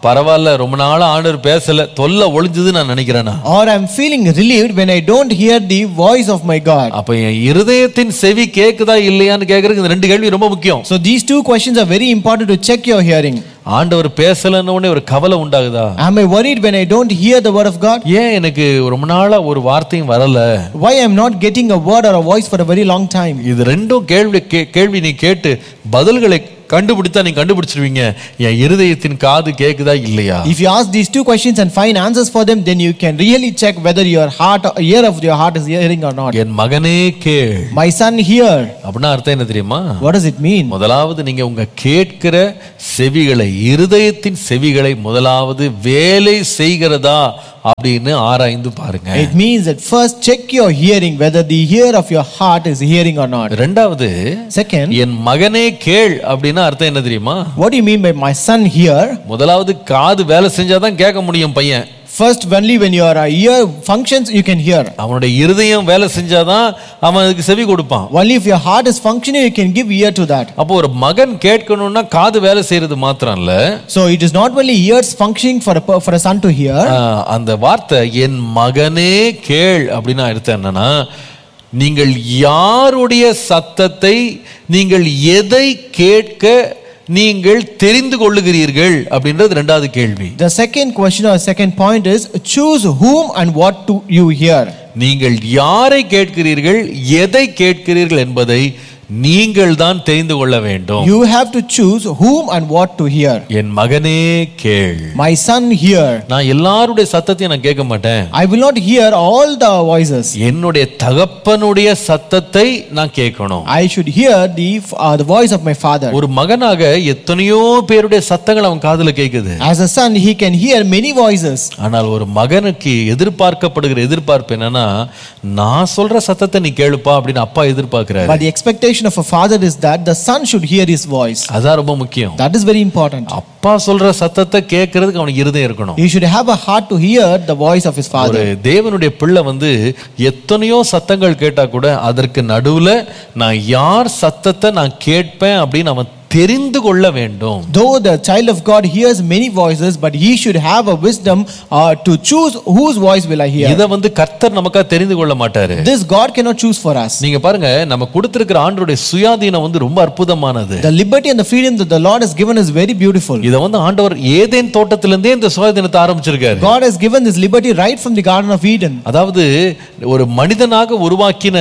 பரவாயில்ல ரொம்ப நாளா ஆண்டவர் பேசல, தொல்லை ஒளிஞ்சது நான் நினைக்கிறேனா, or I'm feeling relieved when I don't hear the voice of my God. அப்ப என் இருதயத்தின் செவி கேக்குதா இல்லையான்னு கேக்குறதுக்கு இந்த ரெண்டு கேள்வி ரொம்ப முக்கியம். So these two questions are very important to check your hearing. ஆண்டவர் பேசலன்னு உடனே ஒரு கவலை உண்டாகுதா? Am I worried when I don't hear the word of God? ஏன் எனக்கு ரொம்ப நாளா ஒரு வார்த்தையும் வரல? Why I'm not getting a word or a voice for a very long time? இது ரெண்டும் கேள்வி நீ கேட்டு பதில்களை கண்டுபிடித்தா நீ கண்டுபிடிச்சிருவீங்க என் இருதயத்தின் காது கேக்குதா இல்லையா. If you ask these two questions and find answers for them, then you can really check whether your heart or ear of your heart is hearing or not. என் மகனே கேள். My son, hear. அப்படின்னா அர்த்தம் என்ன தெரியுமா? What does it mean? முதலாவது நீங்க உங்க கேட்கிற செவிகளை, இருதயத்தின் செவிகளை முதலாவது வேலை செய்கிறதா அப்படின்னு ஆராய்ந்து பாருங்க. It means that first check your hearing, whether the ear of your heart is hearing or not. ரெண்டாவது, Second, என் மகனே கேள் அப்படின்னா அர்த்தம் என்ன தெரியுமா? what do you mean by my son, hear? முதலாவது காது வேலை செஞ்சாதான் கேட்க முடியும் பையன். First, only when your ear functions, you can hear. அவனுடைய இருதயம் வேலை செஞ்சாதான் அவன் அதுக்கு செவி கொடுப்பான். Only if your heart is functioning, you can give ear to that. அப்போ ஒரு மகன் கேட்கணும்னா காது வேலை செய்யறது மாத்திரம் இல்ல, So it is not only ears functioning for a son to hear. அந்த வார்த்தை என் மகனே கேள் அப்படின்னா அர்த்தம் என்னன்னா, நீங்கள் யாருடைய சத்தத்தை, நீங்கள் எதை கேட்க நீங்கள் தெரிந்து கொள்ளுகிறீர்கள் அப்படின்றது ரெண்டாவது கேள்வி. The second question or second point is choose whom and what to you hear. நீங்கள் யாரை கேட்கிறீர்கள், எதை கேட்கிறீர்கள் என்பதை நீங்கள் தான் தெரிந்து கொள்ள வேண்டும். You have to choose whom and what to hear. என் மகனே கேள். My son, hear. நான் எல்லாருடைய சத்தத்தையும் நான் கேட்க மாட்டேன். I will not hear all the voices. என்னுடைய தகப்பனுடைய சத்தத்தை நான் கேட்கணும். I should hear the voice of my father. ஒரு மகனாக எத்தனையோ பேருடைய சத்தங்கள் அவன் காதுல கேக்குது. As a son, he can hear many voices. ஆனால் ஒரு மகனுக்கு எதிர்பார்க்கப்படுகிற எதிர்பார்ப்பு என்னன்னா, நான் சொல்ற சத்தத்தை நீ கேளுப்பா அப்படின்னு அப்பா எதிர்பார்க்கிறாரு. But the expectation of a father is that the son should hear his voice. அதான் ரொம்ப முக்கியம். That is very important. அப்பா சொல்ற சத்தத்தை கேட்கிறதுக்கு அவனுக்கு இருதயம் இருக்கணும். He should have a heart to hear the voice of his father. ஒரு தேவனுடைய பிள்ளை எத்தனையோ சத்தங்கள் கேட்டா கூட அதற்கு நடுவுல நான் யார் சத்தத்தை நான் கேட்பேன் அப்படின்னு அவன் தெரிந்து கொள்ள வேண்டும். Though the child of God hears many voices, but he should have a wisdom to choose whose voice will I hear. இத கர்த்தர் நமக்கா தெரிந்து கொள்ள மாட்டாரு. This God cannot choose for us. நீங்க பாருங்க, நம்ம கொடுத்திருக்கிற ஆண்டவருடைய சுயாதீனம் ரொம்ப அற்புதமானது. The liberty and the freedom that the Lord has given is very beautiful. இத ஆண்டவர் ஏதேன் தோட்டத்திலிருந்தே இந்த சுயாதீனத்தை ஆரம்பிச்சிருக்காரு. God has given this liberty right from the Garden of Eden. அதாவது ஒரு மனிதனாக உருவாக்கின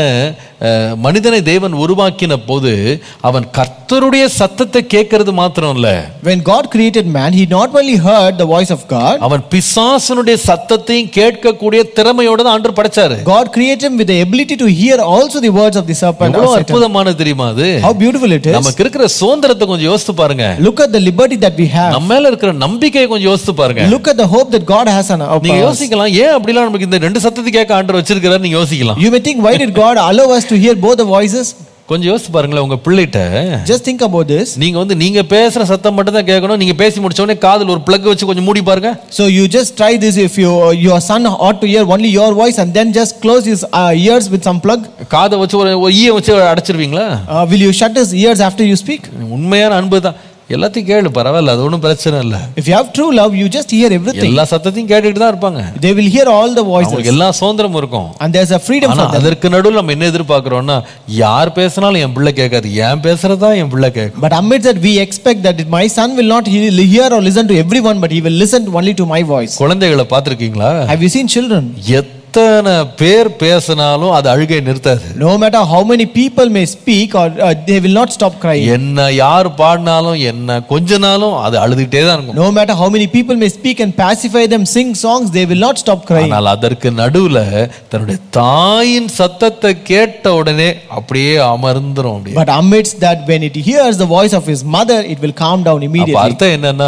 மனிதனை தேவன் உருவாக்கின போது அவன் கர்த்தருடைய சத்தத்தை கேட்கிறது மாத்திரம் இல்ல. When God created man, he not only heard the voice of God, அவன் பிசாசனுடைய சத்தத்தையும் கேட்கக்கூடிய திறமையோட தான் ஆண்டவர் படைச்சாரு. God created him with the ability to hear also the words of the serpent. எவ்வளவு அற்புதமானது தெரியுமா அது? How beautiful it is. நமக்கு இருக்கிற சுதந்திரத்தை கொஞ்சம் யோசித்து பாருங்க. Look at the liberty that we have. நம்ம மேல இருக்கிற நம்பிக்கையை கொஞ்சம் யோசித்து பாருங்க. Look at the hope that God has on us. நீங்க யோசிக்கலாம், ஏன் அப்படிலாம் நமக்கு இந்த ரெண்டு சத்தத்தை கேட்க ஆண்டவர் வச்சிருக்காரு நீங்க யோசிக்கலாம். You may think, why did God allow us to hear both the voices? கொஞ்சம் யோசிச்சு பாருங்களேன் உங்க பிள்ளைகிட்ட. Just think about this. நீங்க பேசுற சத்தம் மட்டும் தான் கேட்கணும். நீங்க பேசி முடிச்ச உடனே காதுல ஒரு பிளக் வச்சு கொஞ்சம் மூடி பாருங்க. So you just try this. If your son ought to hear only your voice and then just close his ears with some plug. காதை வச்சு ஒரு ஈய வச்சு அடைச்சிருவீங்களா? Will you shut his ears after you speak? உண்மையான அன்பு தான். எல்லாத்தையும் கேளு, பரவாயில்ல, அது ஒன்றும் பிரச்சனை இல்லை. If you have true love, you just hear everything. எல்லா சத்தத்தையும் கேட்டுட்டு தான் இருப்பாங்க. They will hear all the voices. எல்லா சுதந்திரமும் இருக்கும். And there's a freedom for them. அதற்கு நடுவில் நம்ம என்ன எதிர்பார்க்கிறோம்னா, யார் பேசினாலும் என் பிள்ளை கேட்காது, ஏன் பேசுறதா என் பிள்ளை கேட்கும். But amidst that, we expect that my son will not hear or listen to everyone, but he will listen only to my voice. குழந்தைகளை பார்த்திருக்கீங்களா? Have you seen children? எத்தனை பேர் பேசினாலும் அது அழுகை நிறுத்தாது. No matter how many people may speak, or they will not stop crying. என்ன யார் பாடினாலும் என்ன கொஞ்சனாலும் அது அழுதுகிட்டே தான் இருக்கும். No matter how many people may speak and pacify them, sing songs, they will not stop crying. ஆனால் அதற்கு நடுவுல தன்னுடைய தாயின் சத்தத்தை கேட்ட உடனே அப்படியே அமர்ந்துரும். But amidst that, when it hears the voice of his mother, it will calm down immediately. அர்த்தம் என்னன்னா,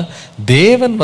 தேவன்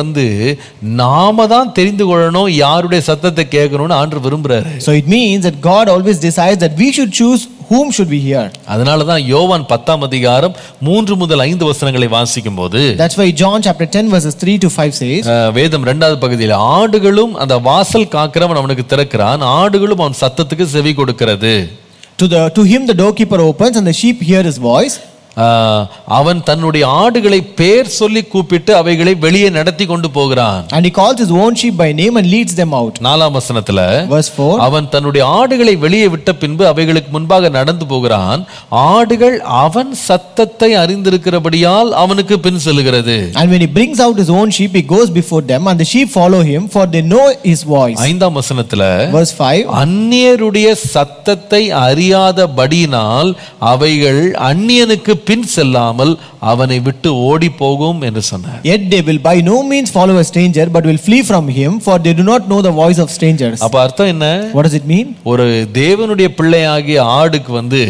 நாம தான் தெரிந்து கொள்ளணும் யாருடைய சத்தத்தை கேட்கணும்னு ஆண்டவர் விரும்புறாரு. So it means that God always decides that we should choose whom should we hear. அதனால தான் யோவான் 10ஆம் அதிகாரம் 3 முதல் 5 வசனங்களை வாசிக்கும்போது, That's why John chapter 10 verses 3 to 5 says, வேதம் 2வது பகுதியில், ஆடுகளும் அந்த வாசல் காக்கிறவன் அவனுக்கு திறக்கிறான், ஆடுகளும் அவன் சத்தத்துக்கு செவி கொடுக்கிறது. To him the doorkeeper opens and the sheep hear his voice. அவன் தன்னுடைய ஆடுகளை பேர் சொல்லி கூப்பிட்டு அவைகளை வெளியே நடத்தி கொண்டு போகிறான். And he calls his own sheep by name and leads them out. 4ஆம் வசனத்துல Verse 4. அவன் தன்னுடைய ஆடுகளை வெளியே விட்ட பின்பு அவைகளுக்கு முன்பாக நடந்து போகிறான். ஆடுகள் அவன் சத்தத்தை அறிந்திருக்கிறபடியால் அவனுக்கு பின் செல்கிறது. And when he brings out his own sheep, he goes before them, and the sheep follow him, for they know his voice. 5ஆம் வசனத்துல Verse 5. அந்நியருடைய சத்தத்தை அறியாதபடியினால் அவைகள் அந்நியனுக்கு பின் செல்லாமல் அவனை விட்டு ஓடி போகும் என்று சொன்னார். Yet they will by no means follow a stranger, but will flee from him, for they do not know the voice of strangers. அப்ப அர்த்தம் என்ன? What does it mean? ஒரு தேவனுடைய பிள்ளையாகிய ஆடுக்கு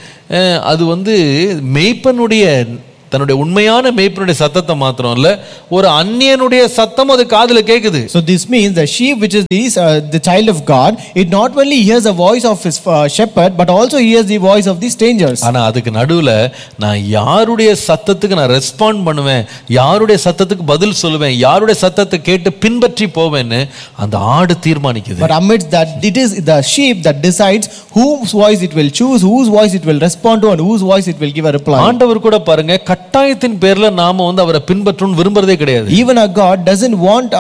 அது மேய்ப்பனுடைய தன்னுடைய உண்மையான மேய்ப்பனுடைய சத்தத்தை மாத்திரம் இல்ல, ஒரு அந்நியனுடைய சத்தம் அது காதுல கேக்குது. So this means the sheep, which is the child of God, it not only hears the voice of his shepherd, but also hears the voice of the strangers. ஆனா அதுக்கு நடுவுல நான் யாருடைய சத்தத்துக்கு நான் ரெஸ்பாண்ட் பண்ணுவேன், யாருடைய சத்தத்துக்கு பதில் சொல்லுவேன், யாருடைய சத்தத்தை கேட்டு பின்பற்றி போவேன்னு அந்த ஆடு தீர்மானிக்குது. But amidst that, it is the sheep that decides whose voice it will choose, whose voice it will respond to, and whose voice it will give a reply. ஆண்டவர் கூட பாருங்க, கட்டாயத்தின் பேர்ல நாம அவரை பின்பற்றணும் விரும்புறதே கிடையாது. Even our God doesn't want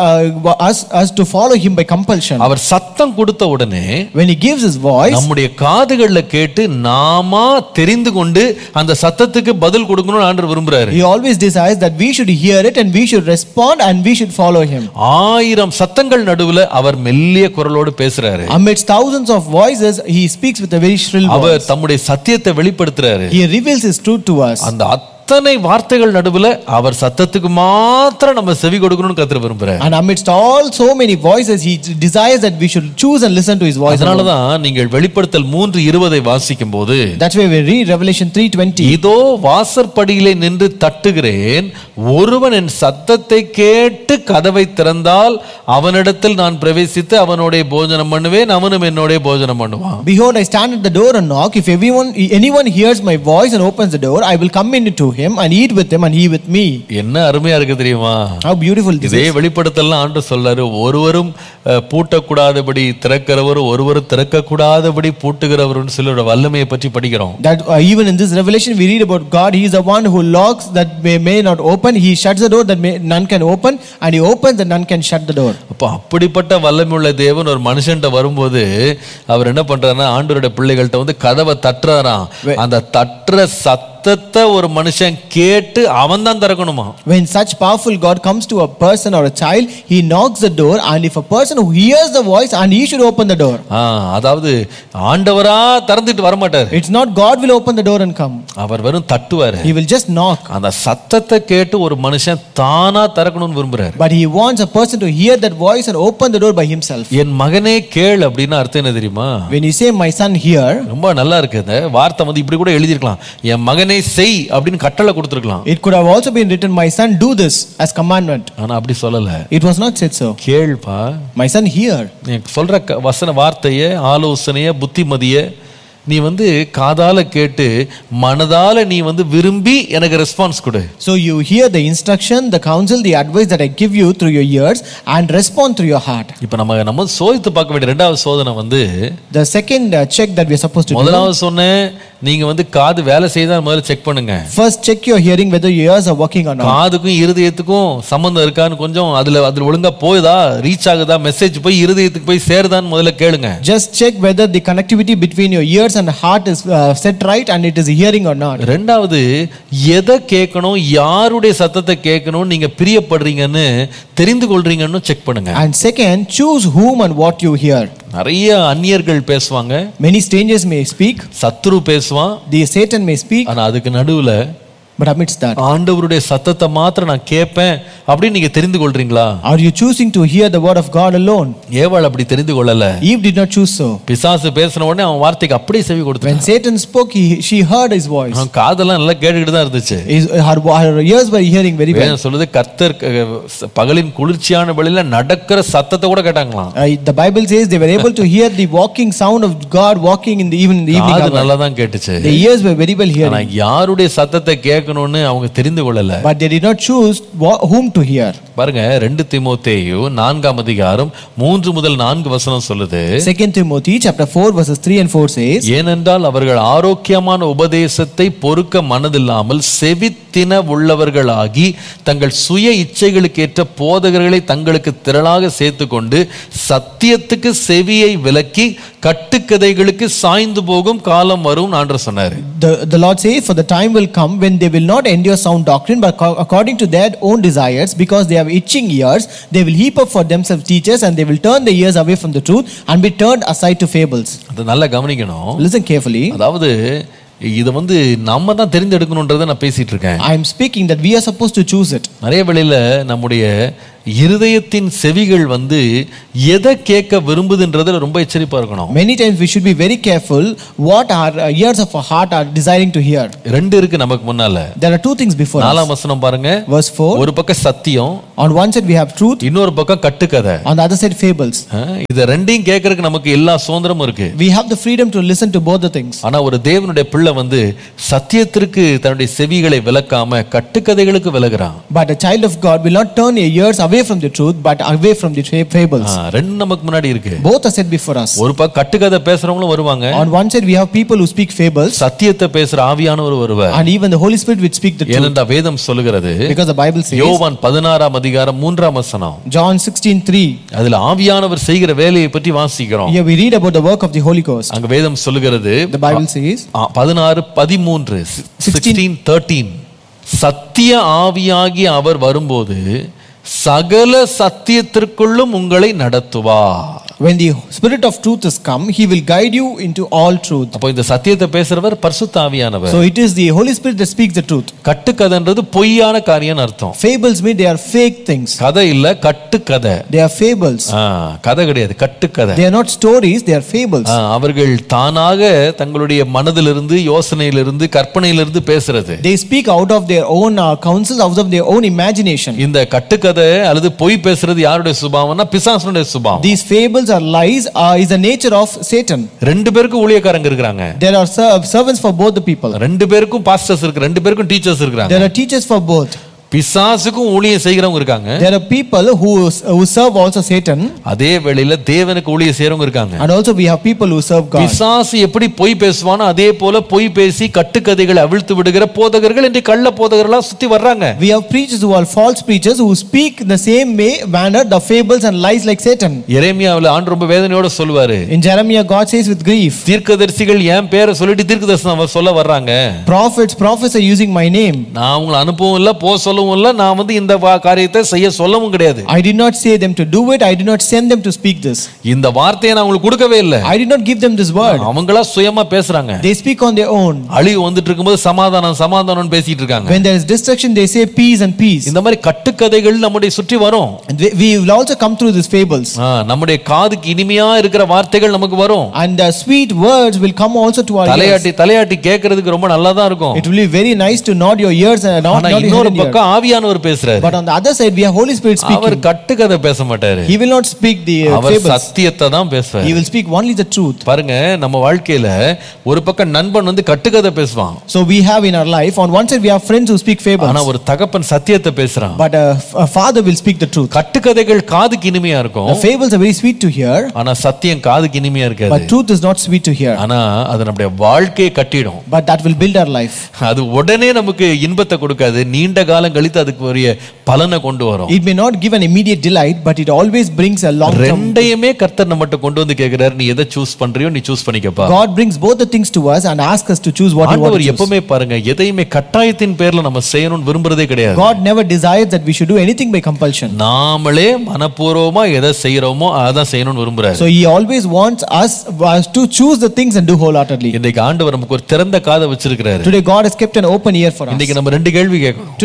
us to follow him by compulsion. அவர் சத்தம் கொடுத்த உடனே When he gives his voice, நம்முடைய காதுகள்ல கேட்டு நாம தெரிந்து கொண்டு அந்த சத்தத்துக்கு பதில் கொடுக்கணும்னு ஆண்டவர் விரும்புறாரு. he always desires that we should hear it and we should respond and we should follow him. 1000 சத்தங்கள் நடுவுல அவர் மெல்லிய குரலோடு பேசுறாரு. Amidst thousands of voices, he speaks with a very shrill voice. அவர் தம்முடைய சத்தியத்தை வெளிப்படுத்துறாரு. He reveals his truth to us. அந்த அத்தனை வார்த்தைகள் நடுவுல அவர் சத்தத்துக்கு மாத்திரம் நம்ம செவி கொடுக்கணும்னு கர்த்தர் விரும்புறார். And amidst all so many voices, he desires that we should choose and listen to his voice. அதனால தான் நீங்கள் வெளிப்படுத்தல் 3:20 வாசிக்கும்போது, That's why we read Revelation 3:20. இதோ வாசற்படியிலே நின்று தட்டுகிறேன், ஒருவன் என் சத்தத்தை கேட்டு கதவை திறந்தால் அவனிடத்தில் நான் பிரவேசித்து அவனோட போஜனம் பண்ணுவேன், அவனும் என்னோட போஜனம் பண்ணுவான். Behold, I stand at the door and knock. If anyone hears my voice and opens the door, I will come into him and eat with him and he with me. என்ன அருமையா இருக்கு தெரியுமா? How beautiful this இதே is. வெளிப்படுத்தல்லாம் ஆண்டவர் சொல்றாரு, ஒருவரும் பூட்டக்கூடாதபடி திறக்கிறவர், ஒருவரும் திறக்கக்கூடாதபடி பூட்டுகிறவர்னு சொல்லி வல்லமையை பற்றி படிக்கிறோம். That even in this revelation we read about God. He is the one who locks that may not open. He shuts the door that none can open, and he opens that none can shut the door. அப்ப அப்படிப்பட்ட வல்லமையுள்ள தேவன் ஒரு மனுஷன்ட்ட வரும்போது அவர் என்ன பண்றாருன்னா, ஆண்டவருடைய பிள்ளைகள்ட்ட கதவை தட்டுறாராம். அந்த தட்டுற சத்தத்தை ஒரு மனுஷன் கேட்டு அவன் தான் திறக்கணுமா. When such powerful God comes to a person or a child, he knocks the door, and if a person who hears the voice, and he should open the door. அதாவது ஆண்டவரா திறந்துட்டு வர மாட்டார். It's not God will open the door and come. அவர் வெறும் தட்டுவாரு. He will just knock. அந்த சத்தத்தை கேட்டு ஒரு மனுஷன் தானா திறக்கணும்னு விரும்புறாரு. But he wants a person to hear that voice and open the door by himself. என் மகனே கேள் அப்படின்னா அர்த்தம் என்ன தெரியுமா? When you say my son hear, ரொம்ப நல்லா இருக்கு. அந்த வார்த்தை இப்படி கூட எழுதிருக்கலாம், என் மகனே செய் அப்படின்னு கட்டளை கொடுத்திருக்கலாம். it could have also been written, my son do this as commandment. ஆனா அப்படி சொல்லல. It was not said so. கேள்பா, My son hear. நீ சொல்ற வசன வார்த்தைய, ஆலோசனைய, புத்திமதிய நீ காதால கேட்டு மனதால நீ விரும்பி எனக்கு ரெஸ்பான்ஸ் கொடு. So you hear the instruction, the counsel, the advice that I give you through your ears and respond through your heart. இப்போ நம்ம சோதித்து பார்க்க வேண்டிய இரண்டாவது சோதனை the second check that we are supposed to do. முதலாவது சொன்னேன், நீங்க காது வேலை செய்தா முதல்ல செக் பண்ணுங்க. First check your hearing whether your ears are working or not. காதுக்கும் இருதயத்துக்கும் சம்பந்தம் இருக்கான்னு கொஞ்சம் அதுல ஒழுங்கா போகுதா, ரீச் ஆகுதா, மெசேஜ் போய் இருதயத்துக்கு போய் சேருதான்னு முதல்ல கேளுங்க. Just check whether the connectivity between your ears and heart is set right and it is hearing or not. ரெண்டாவது, எதை கேட்கணும், யாருடைய சத்தத்தை கேட்கணும் நீங்க பிரியப்படுறீங்கன்னு தெரிந்து கொள்றீங்கன்னு செக் பண்ணுங்க. And second, choose whom and what you hear. நிறைய அந்நியர்கள் பேசுவாங்க. Many strangers may speak. சத்துரு பேசுவான். The Satan may speak. ஆனா அதுக்கு நடுவுல But amidst that, ஆண்டவருடைய சத்தத்தை மாத்திரம் நான் கேட்பேன் அப்படின்னு நீங்க தெரிந்து கொள்றீங்களா? are you choosing to hear the word of God alone? ஏவாள் அப்படி தெரிந்து கொள்ளல. Eve did not choose so. பிசாசு பேசின உடனே அவன் வார்த்தைக்கு அப்படியே செவி கொடுத்தான். When Satan spoke, she heard his voice. அவன் காதெல்லாம் நல்லா கேட்டுக்கிட்டு தான் இருந்துச்சு. Her ears were hearing very well. வேதம் சொல்லுது, கர்த்தர் பகலின் குளிர்ச்சியான வெளியில நடக்கிற சத்தத்தை கூட கேட்டாங்களாம். The Bible says they were able to hear the walking sound of God walking in the evening hour. நல்லா தான் கேட்டுச்சு. The ears were very well hearing. ஆனா யாருடைய சத்தத்தை கேட்க கேட்கணும்னு அவங்க தெரிந்து கொள்ளல. But they did not choose whom to hear. பாருங்க 2 தீமோத்தேயு 4ஆம் அதிகாரம் 3 முதல் 4 வசனம் சொல்லுது. 2 Timothy chapter 4 verses 3 and 4 says, ஏனென்றால் அவர்கள் ஆரோக்கியமான உபதேசத்தை பொறுக்க மனதில்லாமல் செவித்தின உள்ளவர்களாகி தங்கள் சுய இச்சைகளுக்கு ஏற்ற போதகர்களை தங்களுக்கு திரளாக சேர்த்துக்கொண்டு சத்தியத்துக்கு செவியை விலக்கி கட்டுக்கதைகளுக்கு சாய்ந்து போகும் காலம் வரும் என்று சொன்னார். The Lord says, for the time will come when they will not endure sound doctrine, but according to their own desires, because they have itching ears, they will heap up for themselves teachers, and they will turn their ears away from the truth and be turned aside to fables. அது நல்லா கவனிக்கணும். Listen carefully. அதாவது இத நம்ம தான் தெரிந்தெடுக்கணும்ன்றதை நான் பேசிட்டு இருக்கேன். I am speaking that we are supposed to choose it. நிறைய வேளையில நம்முடைய இருதயத்தின் செவிகள் எதை கேட்க விரும்புதுன்றதுல ரொம்ப எச்சரிப்பா இருக்கணும். Many times we should be very careful what our ears of our heart are desiring to hear. ரெண்டு இருக்கு நமக்கு முன்னால. There are two things before us. 4ஆம் வசனம் பாருங்க. Verse 4. ஒரு பக்கம் சத்தியம், on one side we have truth, இன்னொரு பக்கம் கட்டுக்கதை. on the other side fables. இத ரெண்டையும் கேட்கறதுக்கு நமக்கு எல்லா சுதந்திரமும் இருக்கு. We have the freedom to listen to both the things. ஆனா ஒரு தேவனுடைய பிள்ளை சத்தியத்திற்கு தன்னுடைய செவிகளை விலக்காம கட்டுக்கதைகளுக்கு விலகுறான். But a child of God will not turn your ears away from the truth but away from the fables. ரெண்டு நமக்கு முன்னாடி இருக்கு. Both are set before us. ஒரு பக்கம் கட்டுக்கதை பேசுறவங்களும் வருவாங்க. On one side we have people who speak fables. சத்தியத்தை பேசுற ஆவியானவர் வருவார். And even the Holy Spirit will speak the truth. ஏனென்றால் வேதம் சொல்லுகிறது. Because the Bible says. யோவான் 16ஆம் அதிகாரம் 3ஆம் வசனம். John 16:3. அதுல ஆவியானவர் செய்கிற வேலையை பற்றி வாசிக்கிறோம். Here we read about the work of the Holy Ghost. அங்க வேதம் சொல்லுகிறது. The Bible says. 16:13 16:13 சத்திய ஆவியாகி அவர் வரும்போது சகல சத்தியத்திற்குள்ளும் உங்களை நடத்துவார். When the Spirit of truth is come, he will guide you into all truth. அப்போ இந்த சத்தியத்தை பேசுறவர் பரிசுத்த ஆவியானவர். So it is the Holy Spirit that speaks the truth. கட்டுக்கதைன்றது பொய்யான காரியம்னு அர்த்தம். Fables mean they are fake things. கதை இல்ல, கட்டுக்கதை. They are fables. கதை கிடையாது, கட்டுக்கதை. They are not stories, they are fables. அவர்கள் தானாக தங்களுடைய மனதிலிருந்து, யோசனையிலிருந்து, கற்பனையிலிருந்து பேசுறது. They speak out of their own counsels, out of their own imagination. இந்த கட்டுக்கதை அல்லது பொய் பேசுறது யாருடைய சுபாவம்னா பிசாசுடைய சுபாவம். These fables are lies is the nature of Satan. ரெண்டு பேருக்கு ஊழியக்காரங்க இருக்காங்க. There are servants for both the people. ரெண்டு பேருக்கும் பாஸ்டர்ஸ் இருக்கு, ரெண்டு பேருக்கும் டீச்சர்ஸ் இருக்காங்க. There are teachers for both. பிசாசுக்கும் ஊழியம் செய்கிறவங்க இருக்காங்க. There are people who serve also Satan. அதே வேளையில தேவனுக்கு ஊழியம் செய்றவங்க இருக்காங்க. And also we have people who serve God. பிசாசு எப்படி பொய் பேசுவானோ அதே போல பொய் பேசி கட்டுக்கதைகளை அவிழ்த்து விடுகிற போதகர்கள் இன்றைய கள்ள போதகர்களா சுத்தி வர்றாங்க. We have preachers who are false preachers who speak the same manner the fables and lies like Satan. எரேமியாவுல ஆண்டவர் ரொம்ப வேதனையோட சொல்வாரு. In Jeremiah God says with grief. தீர்க்கதரிசிகள் என் பேரை சொல்லிட்டு தீர்க்கதரிசனம் சொல்ல வர்றாங்க. Prophets are using my name. நான் அவங்களை அனுப்பவும் இல்ல, போ சொல்லவும் இல்ல, நான் இந்த காரியத்தை செய்ய சொல்லவும் கிடையாது. I did not say them to do it, I did not send them to speak this. இந்த வார்த்தையை நான் உங்களுக்கு கொடுக்கவே இல்ல. I did not give them this word. அவங்களா சுயமா பேசுறாங்க. They speak on their own. அழிவு வந்துட்டு இருக்கும்போது சமாதானம் பேசிட்டு இருக்காங்க. When there is destruction they say peace and peace. இந்த மாதிரி கட்டுக்கதைகள் நம்முடைய சுற்றி வரும். We will also come through these fables. நம்முடைய காதுக்கு இனிமையா இருக்கிற வார்த்தைகள் நமக்கு வரும். And the sweet words will come also to our ears. தலையாட்டி கேட்கிறதுக்கு ரொம்ப நல்லதா இருக்கும். It will be very nice to nod your ears and not your ears. இன்னொரு பக்கம் ஆவியானவர் பேசுறாரு. But on the other side we have Holy Spirit speaking. அவர் கட்டுக்கதை பேச மாட்டாரு. He will not speak the fables. அவர் சத்தியத்தை தான் பேசுவார். He will speak only the truth. பாருங்க, நம்ம வாழ்க்கையில ஒரு பக்கம் நண்பன் கட்டுக்கதை பேசுவான். So we have in our life on one side we have friends who speak fables. ஆனா ஒரு தகப்பன் சத்தியத்தை பேசுறான். But a father will speak the truth. கட்டுக்கதைகள் காதுக்கு இனிமையா இருக்கும். The fables are very sweet to hear. ஆனா சத்தியம் காதுக்கு இனிமையா இருக்காது. But truth is not sweet to hear. ஆனா அது நம்முடைய வாழ்க்கையை கட்டிடும். But that will build our life. அது உடனே நமக்கு இன்பத்தை கொடுக்காது, நீண்ட காலம் கழித்து அதுக்கு ஒரு பலனை கொண்டு வரும். It may not give an immediate delight, but it always brings a long term. ரெண்டையுமே கர்த்தர் நம்மட்ட கொண்டு வந்து கேக்குறாரு, நீ எதை சூஸ் பண்றியோ நீ choose பண்ணிக்கப்பா. God brings both the things to us and asks us to choose what we want to ஆண்டவர் choose. எப்பவுமே பாருங்க, எதையுமே கட்டாயத்தின் பேர்ல நம்ம செய்யணும்னு விரும்புறதே கிடையாது. God never desires that we should do anything by compulsion. நாமளே மனப்பூர்வமா எதை செய்யறோமோ அதான் செய்யணும்னு விரும்புறாரு. So he always wants us to choose the things and do wholeheartedly. இன்னைக்கு ஆண்டவர் நமக்கு ஒரு திறந்த காதை வச்சிருக்காரு. Today God has kept an open ear for us. இன்னைக்கு நம்ம ரெண்டு கேள்வி கேட்கணும். Today we need to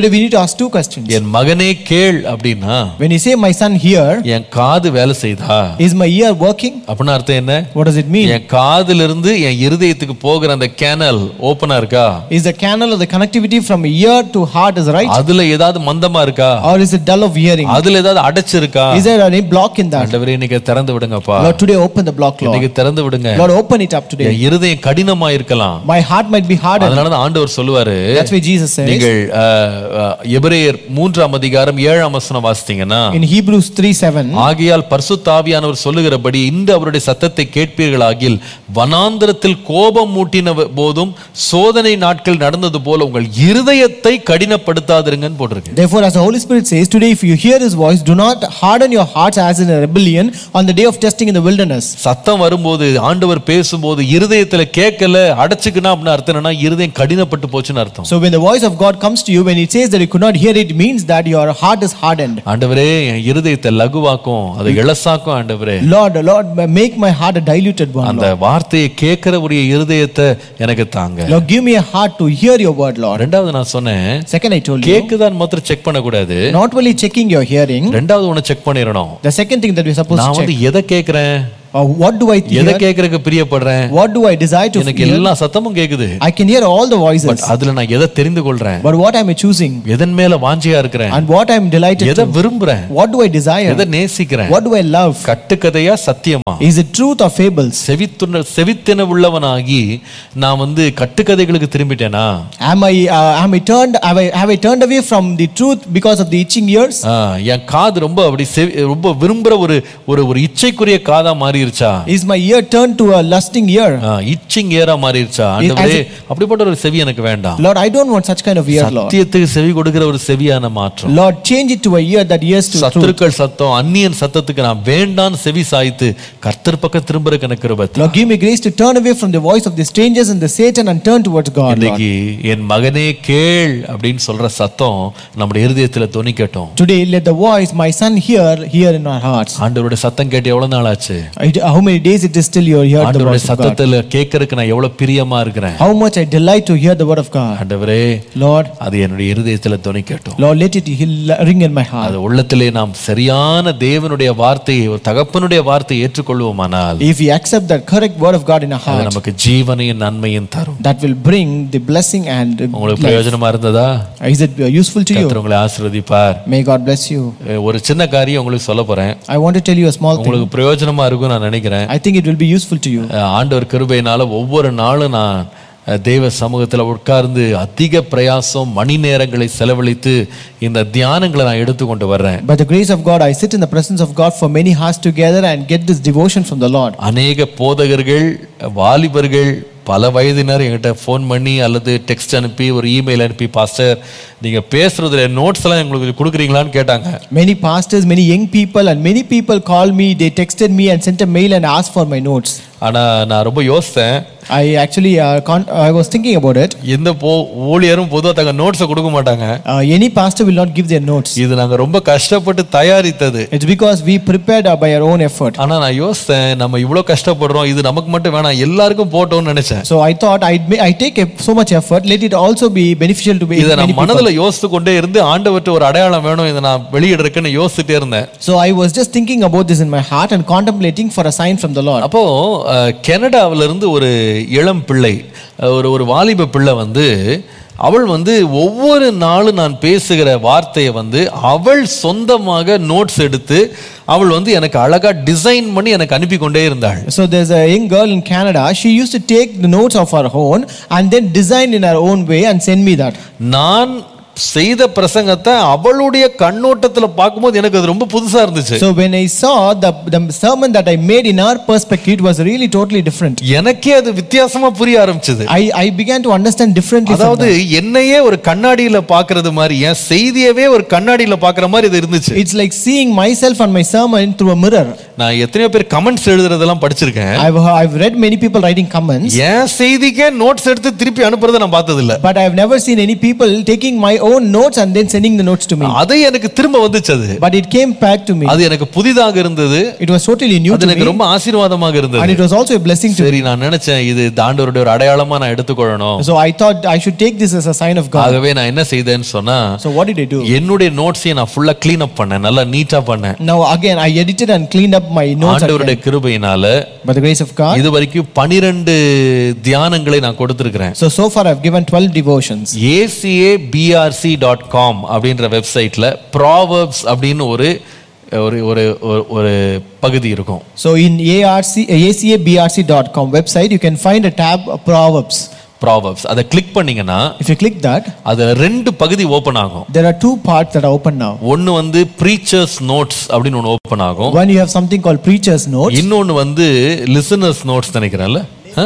ask two questions. என் மகனே கேள் அப்படின்னா When you say, my son, hear, என் காது வேலை செய்தா is my ear working? அப்படின்னா அர்த்தம் என்ன? What does it mean? என் காதுல இருந்து என் இருதயத்துக்கு போகிற அந்த கேனல் ஓபனா இருக்கா? Is the canal of the connectivity from ear to heart is right? அதுல ஏதாவது மந்தமா இருக்கா? Or is it dull of hearing? அதுல ஏதாவது அடைச்சிருக்கா? Is there any block in that? ஆண்டவரே இன்னைக்கு திறந்து விடுங்கப்பா. Lord, today open the block, Lord. இன்னைக்கு திறந்து விடுங்க. Lord, open it up today. என் இருதயம் கடினமா இருக்கலாம். My heart might be hardened. அதனால தான் ஆண்டவர் சொல்லுவாரு, That's why Jesus says, நீங்கள் எபிரேயர் 3ஆம் அதிகாரம் 7ஆம் வசனம் வாசித்தீங்கன்னா, in Hebrews 3:7, ஆகையால் பரிசுத்த ஆவியானவர் சொல்லுகிறபடி இன்று அவருடைய சத்தத்தை கேட்பீர்களாகில் வனாந்தரத்தில் கோபம் மூட்டின போதும் சோதனை நாட்கள் நடந்தது போல உங்கள் இருதயத்தை கடினப்படுத்தாதிருங்கன்னு போட்டிருக்கு. Therefore, as the Holy Spirit says, today if you hear His voice, do not harden your hearts as in a rebellion on the day of testing in the wilderness. சத்தம் வரும்போது ஆண்டவர் பேசும்போது இருதயத்துல கேட்கல அடைச்சுக்கணும் அப்படின்னு அர்த்தம் என்னன்னா இருதயம் கடினப்பட்டு போச்சுன்னு அர்த்தம். So when the voice of God comes to you, when it says that you could not hear it, means that your heart is hardened. ஆண்டவரே என் இருதயத்தை லகுவாக்கும், அதை இளசாக்கும் ஆண்டவரே. Lord, make my heart a diluted one. அந்த வார்த்தையை கேட்கிற ஒரு இருதயத்தை எனக்கு தாங்க. Lord, give me a heart to hear your word, Lord. ரெண்டாவது நான் சொன்னேன், Second, I told you, கேக்குதான் மாத்திரம் செக் பண்ண கூடாது. not only checking your hearing, ரெண்டாவது ஒன்னு check பண்ணிரணும். the second thing that we are supposed நான் to check, எதை கேக்குறேன், what do I எதை hear, கேக்குறதுக்கு பிரியப்படுறேன், what do I desire to எனக்கு hear. எல்லா சத்தமும் கேக்குது. I can hear all the voices, but அதுல நான் எதை தெரிந்து கொள்றேன், but what am I choosing, எதன் மேல வாஞ்சியா இருக்கிறேன், and what I am delighted எதை to, விரும்புறேன், what do I desire, எதை நேசிக்கிறேன், what do I love, கட்டுக்கதையா சத்தியமா, is it truth or fables, செவித்தின உள்ளவனாகி நான் கட்டுக்கதைகளுக்கு திரும்பிட்டேனா, have I turned away from the truth because of the itching ears, என் காது ரொம்ப அப்படி ரொம்ப விரும்புற ஒரு இச்சைக்குரிய காதா மாறிடுச்சா, is my ear turned to a lusting ear, itching era மாறிடுச்சா. ஆண்டவரே அப்படிப்பட்ட ஒரு செவி எனக்கு வேண்டாம். Lord, I don't want such kind of ear, Lord. சத்தியத்துக்கு செவி கொடுக்கிற ஒரு செவியான மாற்றம். Lord, change it to a ear that hears to truth. சத்துருக்கள் சத்தம் அந்நியன் சத்தத்துக்கு நான் வேண்டாம் செவி சாய்த்து கர்த்தர் பக்கம் திரும்புறதுக்கு எனக்கு கிருபை. Lord, give me grace to turn away from the voice of the strangers and the Satan and turn towards God, Lord. இன்னைக்கு என் மகனே கேள் அப்படின்னு சொல்ற சத்தம் நம்முடைய இருதயத்துல தொனிக்கட்டும். Today let the voice, my son, hear in our hearts. ஆண்டவருடைய சத்தம் கேட்டு எவ்வளவு நாள் ஆச்சு? How many days it is still you hear the ஆண்டவருடைய voice of God? சத்தத்துல கேட்கறதுக்கு நான் எவ்வளவு பிரியமா இருக்கிறேன். How much I delight to hear the word of God. ஆண்டவரே, Lord, அது என்னுடைய இருதயத்துல தொனிக்கட்டும். Lord, let it ring in my heart. அது உள்ளத்திலே நாம் சரியான தேவனுடைய வார்த்தையை ஒரு தகப்பனுடைய வார்த்தையை ஏற்றுக்கொள்வோமானால், If we accept that correct word of God in our அது heart, நமக்கு ஜீவனையும் நன்மையும் தரும். that will bring the blessing and உங்களுக்கு life. பிரயோஜனமா இருந்ததா? Is it useful to you? கர்த்தர் உங்களை ஆசீர்வதிப்பார். May God bless you. ஒரு சின்ன காரியம் உங்களுக்கு சொல்ல போறேன். I want to tell you a small thing. உங்களுக்கு பிரயோஜனமா இருக்கும் நான் நினைக்கிறேன். I think it will be useful to you. ஆண்டவர் கிருபையினால ஒவ்வொரு நாளும் நான் தேவ சமூகத்தில் உட்கார்ந்து அதிக பிரயாசம் மணி நேரங்களை செலவழித்து இந்த தியானங்களை நான் எடுத்துக்கொண்டு வர்றேன். By the grace of God, I sit in the presence of God for many hours together and get this devotion from the Lord. அநேக போதகர்கள், வாலிபர்கள், பல வயதினர் என்கிட்ட ஃபோன் பண்ணி அல்லது டெக்ஸ்ட் அனுப்பி ஒரு இமெயில் அனுப்பி, பாஸ்டர் நீங்க பேசுறதுல நோட்ஸ் எல்லாம் எங்களுக்கு கொடுக்குறீங்களான்னு கேட்டாங்க. Many pastors, many young people and many people called me, they texted me and sent a mail and asked for my notes. ஆனா நான் ரொம்ப யோசித்தேன். I actually I was thinking about it. எந்த ஊழியரும் பொதுவா தங்க நோட்ஸை கொடுக்க மாட்டாங்க. Any pastor will not give their notes. இது நாங்க ரொம்ப கஷ்டப்பட்டு தயாரித்தது. It's because we prepared by our own effort. ஆனா நான் யோசித்தேன், நம்ம இவ்வளவு கஷ்டப்படுறோம், இது நமக்கு மட்டும் வேணாம், எல்லாருக்கும் போட்டோம்னு நினைச்சேன். So I thought I take so much effort, let it also be beneficial to இதை நான் many மனதுல people. யோசித்து கொண்டே இருந்து ஆண்டவர்ட்ட ஒரு அடையாளம் வேணும், இதை நான் வெளியிடுறதுக்குன்னு யோசிச்சுட்டே இருந்தேன். So I was just thinking about this in my heart and contemplating for a sign from the Lord. அப்போ கனடாவில இருந்து ஒரு இளம் பிள்ளை, ஒரு வாலிப பிள்ளை அவள் ஒவ்வொரு நாளும் நான் பேசுகிற வார்த்தையை அவள் சொந்தமாக நோட்ஸ் எடுத்து அவள் எனக்கு அழகா டிசைன் பண்ணி எனக்கு அனுப்பி கொண்டே இருந்தாள். So there's a young girl in Canada, she used to take the notes of her own and then design in her own way and send me that. நான் செய்த பிரசங்கத்தை அவளுடைய கண்ணோட்டத்துல பார்க்கும்போது எனக்கு அது ரொம்ப புதுசா இருந்துச்சு. So when I saw the sermon that I made in our perspective, it was really totally different. எனக்கே அது வித்தியாசமா புரிய ஆரம்பிச்சது. I began to understand differently. அதாவது என்னையே ஒரு கண்ணாடியில பார்க்கிறது மாதிரி, என் செய்தியவே ஒரு கண்ணாடியில பார்க்கிற மாதிரி இது இருந்துச்சு. It's like seeing myself and my sermon through a mirror. நான் எத்தனையோ பேர் கமெண்ட்ஸ் எழுதுறதெல்லாம் படிச்சிருக்கேன். I've read many people writing comments. என் செய்திக்கே நோட்ஸ் எடுத்து திருப்பி அனுப்புறதை நான் பார்த்தது இல்ல. But I have never seen any people taking my own notes and then sending the notes to me. அது எனக்கு திரும்ப வந்துச்சு. அது But it came back to me. அது எனக்கு புதிதாக இருந்தது. It was totally new அது to எனக்கு me. ரொம்ப ஆசீர்வாதமாக இருந்தது. And it was also a blessing to me. சரி, நான் நினைச்சேன் இது ஆண்டவருடைய ஒரு அடையாளமா நான் எடுத்துக்கொள்ளணும். So I thought I should take this as a sign of God. ஆகவே நான் என்ன செய்தேன்னு சொன்னா, So what did I do? என்னுடைய நோட்ஸை நான் ஃபுல்லா க்ளீன் அப் பண்ணேன், நல்லா நீட்டா பண்ணேன். Now again I edited and cleaned up my notes ஆண்டவருடைய கிருபையினால by the grace of God. இதுவரைக்கும் 12 தியானங்களை நான் கொடுத்திருக்கிறேன். So far I've given 12 devotions. acabrc.com அப்படின்ற வெப்சைட்ல Proverbs அப்படின்னு ஒரு பகுதி இருக்கும். So in acabrc.com website you can find a tab Proverbs. அதை கிளிக் பண்ணீங்கன்னா, if you click that, அதுல 2 பகுதி ஓபன் ஆகும். there are 2 parts that are open now. ஒன்னு வந்து preachers notes அப்படினு ஒன்னு ஓபன் ஆகும். One you have something called preachers notes. இன்னொன்னு வந்து listeners notes நினைக்கிறேன்ல,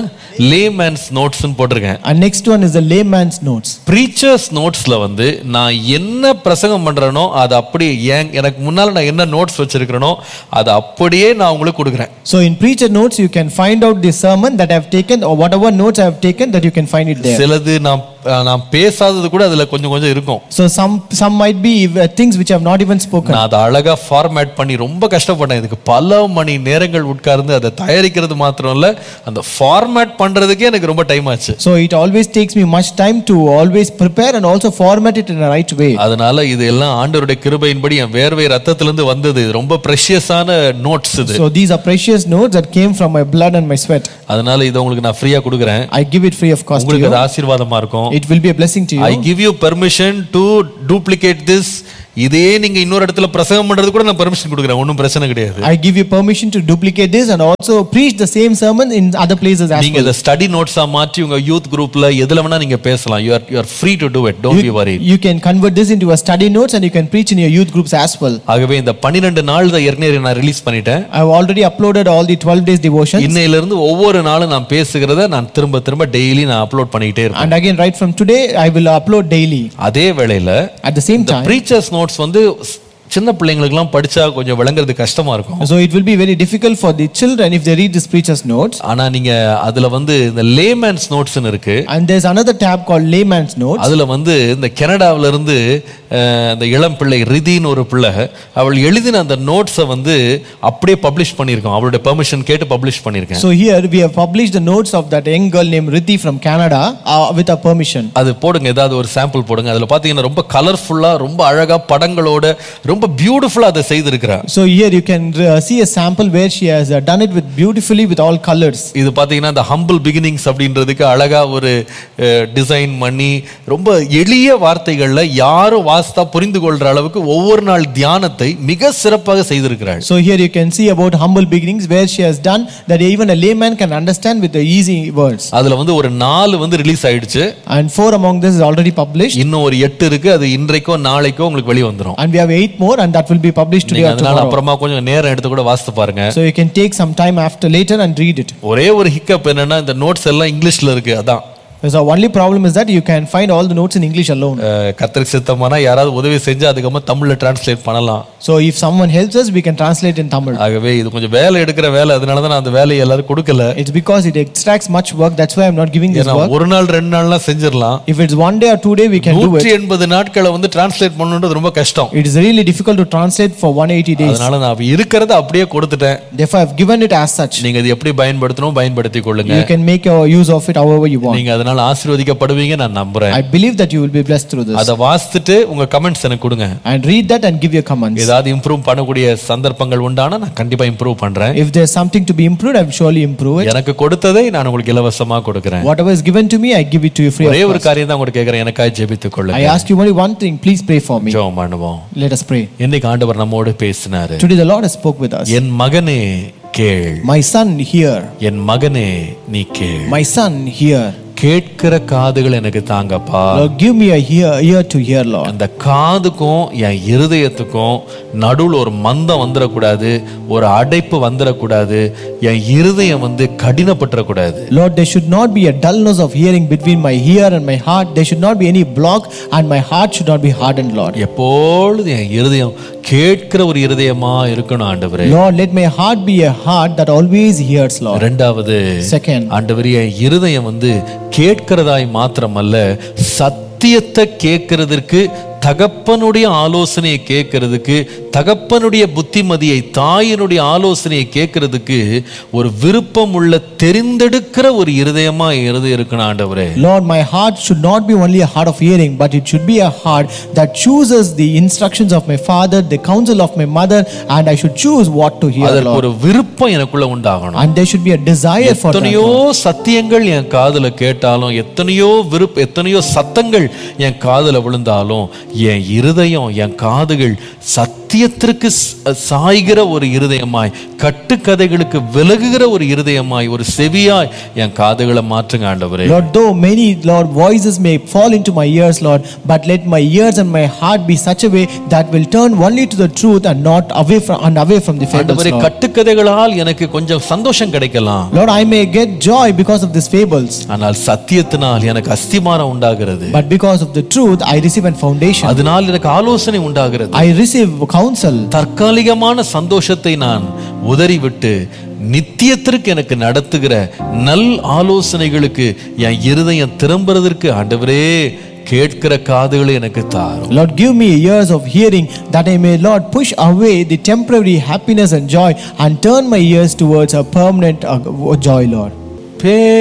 layman's notes னு போட்டுருக்கேன். And next one is the layman's notes. preachers notesல வந்து நான் என்ன பிரசங்கம் பண்றேனோ அது அப்படியே எனக்கு முன்னால நான் என்ன நோட்ஸ் வச்சிருக்கேனோ அது அப்படியே நான் உங்களுக்கு கொடுக்கிறேன். So in preacher notes you can find out the sermon that I have taken or whatever notes I have taken, that you can find it there. சிலது நான் பேசாதது கூட அதுல கொஞ்சம் கொஞ்சம் இருக்கும். So some might be things which I have not even spoken. நான் அதை அழகா ஃபார்மேட் பண்ணி ரொம்ப கஷ்டப்பட்டேன். இதுக்கு பல மணி நேரங்கள் உட்கார்ந்து அதை தயாரிக்கிறது மாத்திரம் இல்ல, அந்த ஃபார்மேட் பண்றதுக்கே எனக்கு ரொம்ப டைம் ஆச்சு. So it always takes me much time to always prepare and also format it in the right way. அதனால இது எல்லாம் ஆண்டவருடைய கிருபையின்படி என் வேர்வை ரத்தத்திலிருந்து வந்தது. ரொம்ப பிரஷியஸான நோட்ஸ் இது. So these are precious notes that came from my blood and my sweat. அதனால இத உங்களுக்கு நான் ஃப்ரீயா கொடுக்கிறேன். I give it free of cost to you. உங்களுக்கு அது ஆசீர்வாதமா இருக்கும். It will be a blessing to you. I give you permission to duplicate this. இதே நீங்க இன்னொரு இடத்துல பிரசங்கம் பண்றது கூட நான் பெர்மிஷன் கொடுக்கிறேன், ஒண்ணும் பிரச்சனை கிடையாது. I give you permission to duplicate this and also preach the same sermon in other places as well. நீங்க இத ஸ்டடி நோட்ஸா மாற்றி உங்க யூத் குரூப்ல எதுல வேணா நீங்க பேசலாம். you are free to do it, don't be worried. You can convert this into a study notes and you can preach in your youth groups as well. ஆகவே இந்த 12 நாள் தான் ஏற்கனவே நான் ரிலீஸ் பண்ணிட்டேன். I have already uploaded all the 12 days devotions. இன்னையில இருந்து ஒவ்வொரு நாளும் நான் பேசுகிறத நான் திரும்ப டெய்லி நான் அப்லோட் பண்ணிட்டே இருப்பேன். And again right from today I will upload daily. அதே வேளையில at the same time preachers notes வந்து சின்ன பிள்ளைங்களுக்குலாம் படிச்சா கொஞ்சம் விளங்குறது கஷ்டமா இருக்கும். So it will be very difficult for the children if they read this preacher's notes. ஆனா நீங்க அதுல வந்து இந்த layman's notes னு இருக்கு. And there's another tab called layman's notes. அதுல வந்து இந்த கனடாவில இருந்து இந்த இளம் பிள்ளை ரிதின்னு ஒரு பிள்ளை, அவள் எழுதின அந்த நோட்ஸை வந்து அப்படியே பப்ளிஷ் பண்ணியிருக்கோம். அவளுடைய பெர்மிஷன் கேட்டு பப்ளிஷ் பண்ணியிருக்கேன். So here we have published the notes of that young girl named Riddhi from Canada with her permission. அது போடுங்க, ஏதாவது ஒரு சாம்பிள் போடுங்க. அதுல பாத்தீங்கன்னா ரொம்ப கலர்ஃபுல்லா, ரொம்ப அழகா படங்களோட ரொம்ப பியூட்டிஃபுல்லா அதை செய்திருக்கிறா. So here you can see a sample where she has done it with beautifully with all colors. இது பாத்தீங்கன்னா the humble beginnings அப்படின்றதுக்கு அழகா ஒரு டிசைன் பண்ணி ரொம்ப எளிய வார்த்தைகள்ல யாரும் வாஸ்தா புரிந்து கொள்ற அளவுக்கு ஒவ்வொரு நாள் தியானத்தை மிக சிறப்பாக செய்திருக்கிறாள். So here you can see about humble beginnings where she has done that even a layman can understand with the easy words. அதுல வந்து ஒரு 4 வந்து ரிலீஸ் ஆயிடுச்சு. And 4 among this is already published. இன்னும் ஒரு 8 இருக்கு. அது இன்றைக்கோ நாளைக்கோ உங்களுக்கு வெளிய வந்துரும். And we have 8 more and that will be published today or tomorrow. அதனால அப்புறமா கொஞ்சம் நேரம் எடுத்து கூட வாசித்து பாருங்க. So you can take some time after later and read it. ஒரே ஒரு ஹிக்கப் என்னன்னா இந்த நோட்ஸ் எல்லாம் இங்கிலீஷ்ல இருக்கு. அதான் So only problem is that you can find all the notes in English alone. கர்த்தருக்கு சித்தமானா யாராவது உதவி செஞ்சு அதுக்கு தமிழ்ல டிரான்ஸ்லேட் பண்ணலாம். So if someone helps us we can translate in Tamil. ஆகவே இது கொஞ்சம் வேலை எடுக்கிற வேலை, அதனால தான் நான் அந்த வேலையை எல்லாரும் கொடுக்கல. It's because it extracts much work, that's why I'm not giving this work. ஒரு நாள் 2 நாள்லாம் செஞ்சிரலாம். If it's 1 day or 2 day we can do it. 180 நாட்களை வந்து டிரான்ஸ்லேட் பண்ணனும்ன்றது ரொம்ப கஷ்டம். It is really difficult to translate for 180 days. அதனால நான் இருக்கிறத அப்படியே கொடுத்துட்டேன். Therefore I've given it as such. நீங்க இது எப்படி பயன்படுத்தணும் பயன்படுத்திக் கொள்ளுங்க. You can make your use of it however you want. நீங்க அதனால ஆசீர்வதிக்கப்படுவீங்க நான் நம்புறேன். I believe that you will be blessed through this. அத வாசிட்டு உங்க கமெண்ட்ஸ் எனக்கு கொடுங்க. And read that and give your comments. ஏதாவது இம்ப்ரூவ் பண்ணக்கூடிய சந்தர்ப்பங்கள் உண்டானா நான் கண்டிப்பா இம்ப்ரூவ் பண்றேன். If there's something to be improved I will surely improve it. எனக்கு கொடுத்ததை நான் உங்களுக்கு இலவசமா கொடுக்கிறேன். Whatever is given to me I give it to you free of cost. ஒரே ஒரு காரியம் தான் உங்களுக்கு கேக்குறேன், எனக்காக ஜெபித்துக் கொள்ளுங்க. I ask you only one thing, please pray for me. ஜெபம் பண்ணுவோம். Let us pray. இன்னைக்கு ஆண்டவர் நம்மோடு பேசினாரு. Today the Lord has spoke with us. என் மகனே கேள். My son hear. என் மகனே நீ கேள். My son hear. கேட்கிற காதுகள் எனக்கு தாங்கப்பா. Lord, give me a ear to hear, Lord. அந்த காதுக்கும் என் இருதயத்துக்கும் நடுவுல ஒரு மந்தம் வந்துடக்கூடாது, ஒரு அடைப்பு வந்துடக்கூடாது, என் இருதயம் வந்து கடினப்பட்டுறக்கூடாது. Lord, there should not be a dullness of hearing between my ear and my heart. There should not be any block and my heart should not be hardened, Lord. எப்பொழுது என் இருதயம் கேட்கிற ஒரு இருதயமா இருக்கணும் ஆண்டவரே. Lord, let my heart be a heart that always hears, Lord. இரண்டாவது, Second, ஆண்டவரே என் இருதயம் வந்து கேட்கிறதாய் மாத்திரமல்ல சத்தம் சத்தியத்தை கேட்கறதற்கு, தகப்பனுடைய ஆலோசனையை கேட்கறதுக்கு, தகப்பனுடைய புத்திமதியை, தாயினுடைய ஆலோசனையை கேட்கறதுக்கு ஒரு விருப்பம் உள்ள தெரிந்தெடுக்கிற ஒரு இருதயமா இருக்கணும் ஆண்டவரே. Lord, my heart should not be only a heart of hearing, but it should be a heart that chooses the instructions of my father, the counsel of my mother, and I should choose what to hear, அதற்கு Lord. ஒரு விருப்பம் எனக்குள்ள உண்டாகணும். And there should be a desire for that. எத்தனையோ சத்தியங்கள் என் காதுல கேட்டாலும், எத்தனையோ சத்தங்கள் என் காதுல விழுந்தாலும், என் இருதயம், என் காதுகள் சத்தியத்திற்கு சாய்கிற ஒரு இருதயமாய், கட்டுக்கதைகளுக்கு விலகுகிற ஒரு இருதயமாய், ஒரு செவியாய் என் காதுகளை மாற்றுங்க ஆண்டவரே. Lord, though many, Lord, voices may fall into my ears, Lord, but let my ears and my heart be such a way that will turn only to the truth and not away from the fables, ஆண்டவரே, Lord. கட்டுக்கதைகளால் எனக்கு கொஞ்சம் சந்தோஷம் கிடைக்கலாம். Lord, I may get joy because of these fables, ஆனால் சத்தியத்தினால் எனக்கு அஸ்திமானம் உண்டாகிறது. but because of the truth I receive a foundation. அதனால் எனக்கு ஆலோசனை உண்டாகிறது. I receive counsel. தற்காலிகமான சந்தோஷத்தை நான் உதறிவிட்டு நித்தியத்திற்கு எனக்கு நடத்துகிற நல் ஆலோசனைகளுக்கு என் இருதயம் திரும்புறதற்கு ஆண்டவரே கேட்கிற காதுகளை எனக்கு தாரும். Lord, give me ears of hearing that I may, Lord, push away the temporary happiness and joy and turn my ears towards a permanent joy, Lord.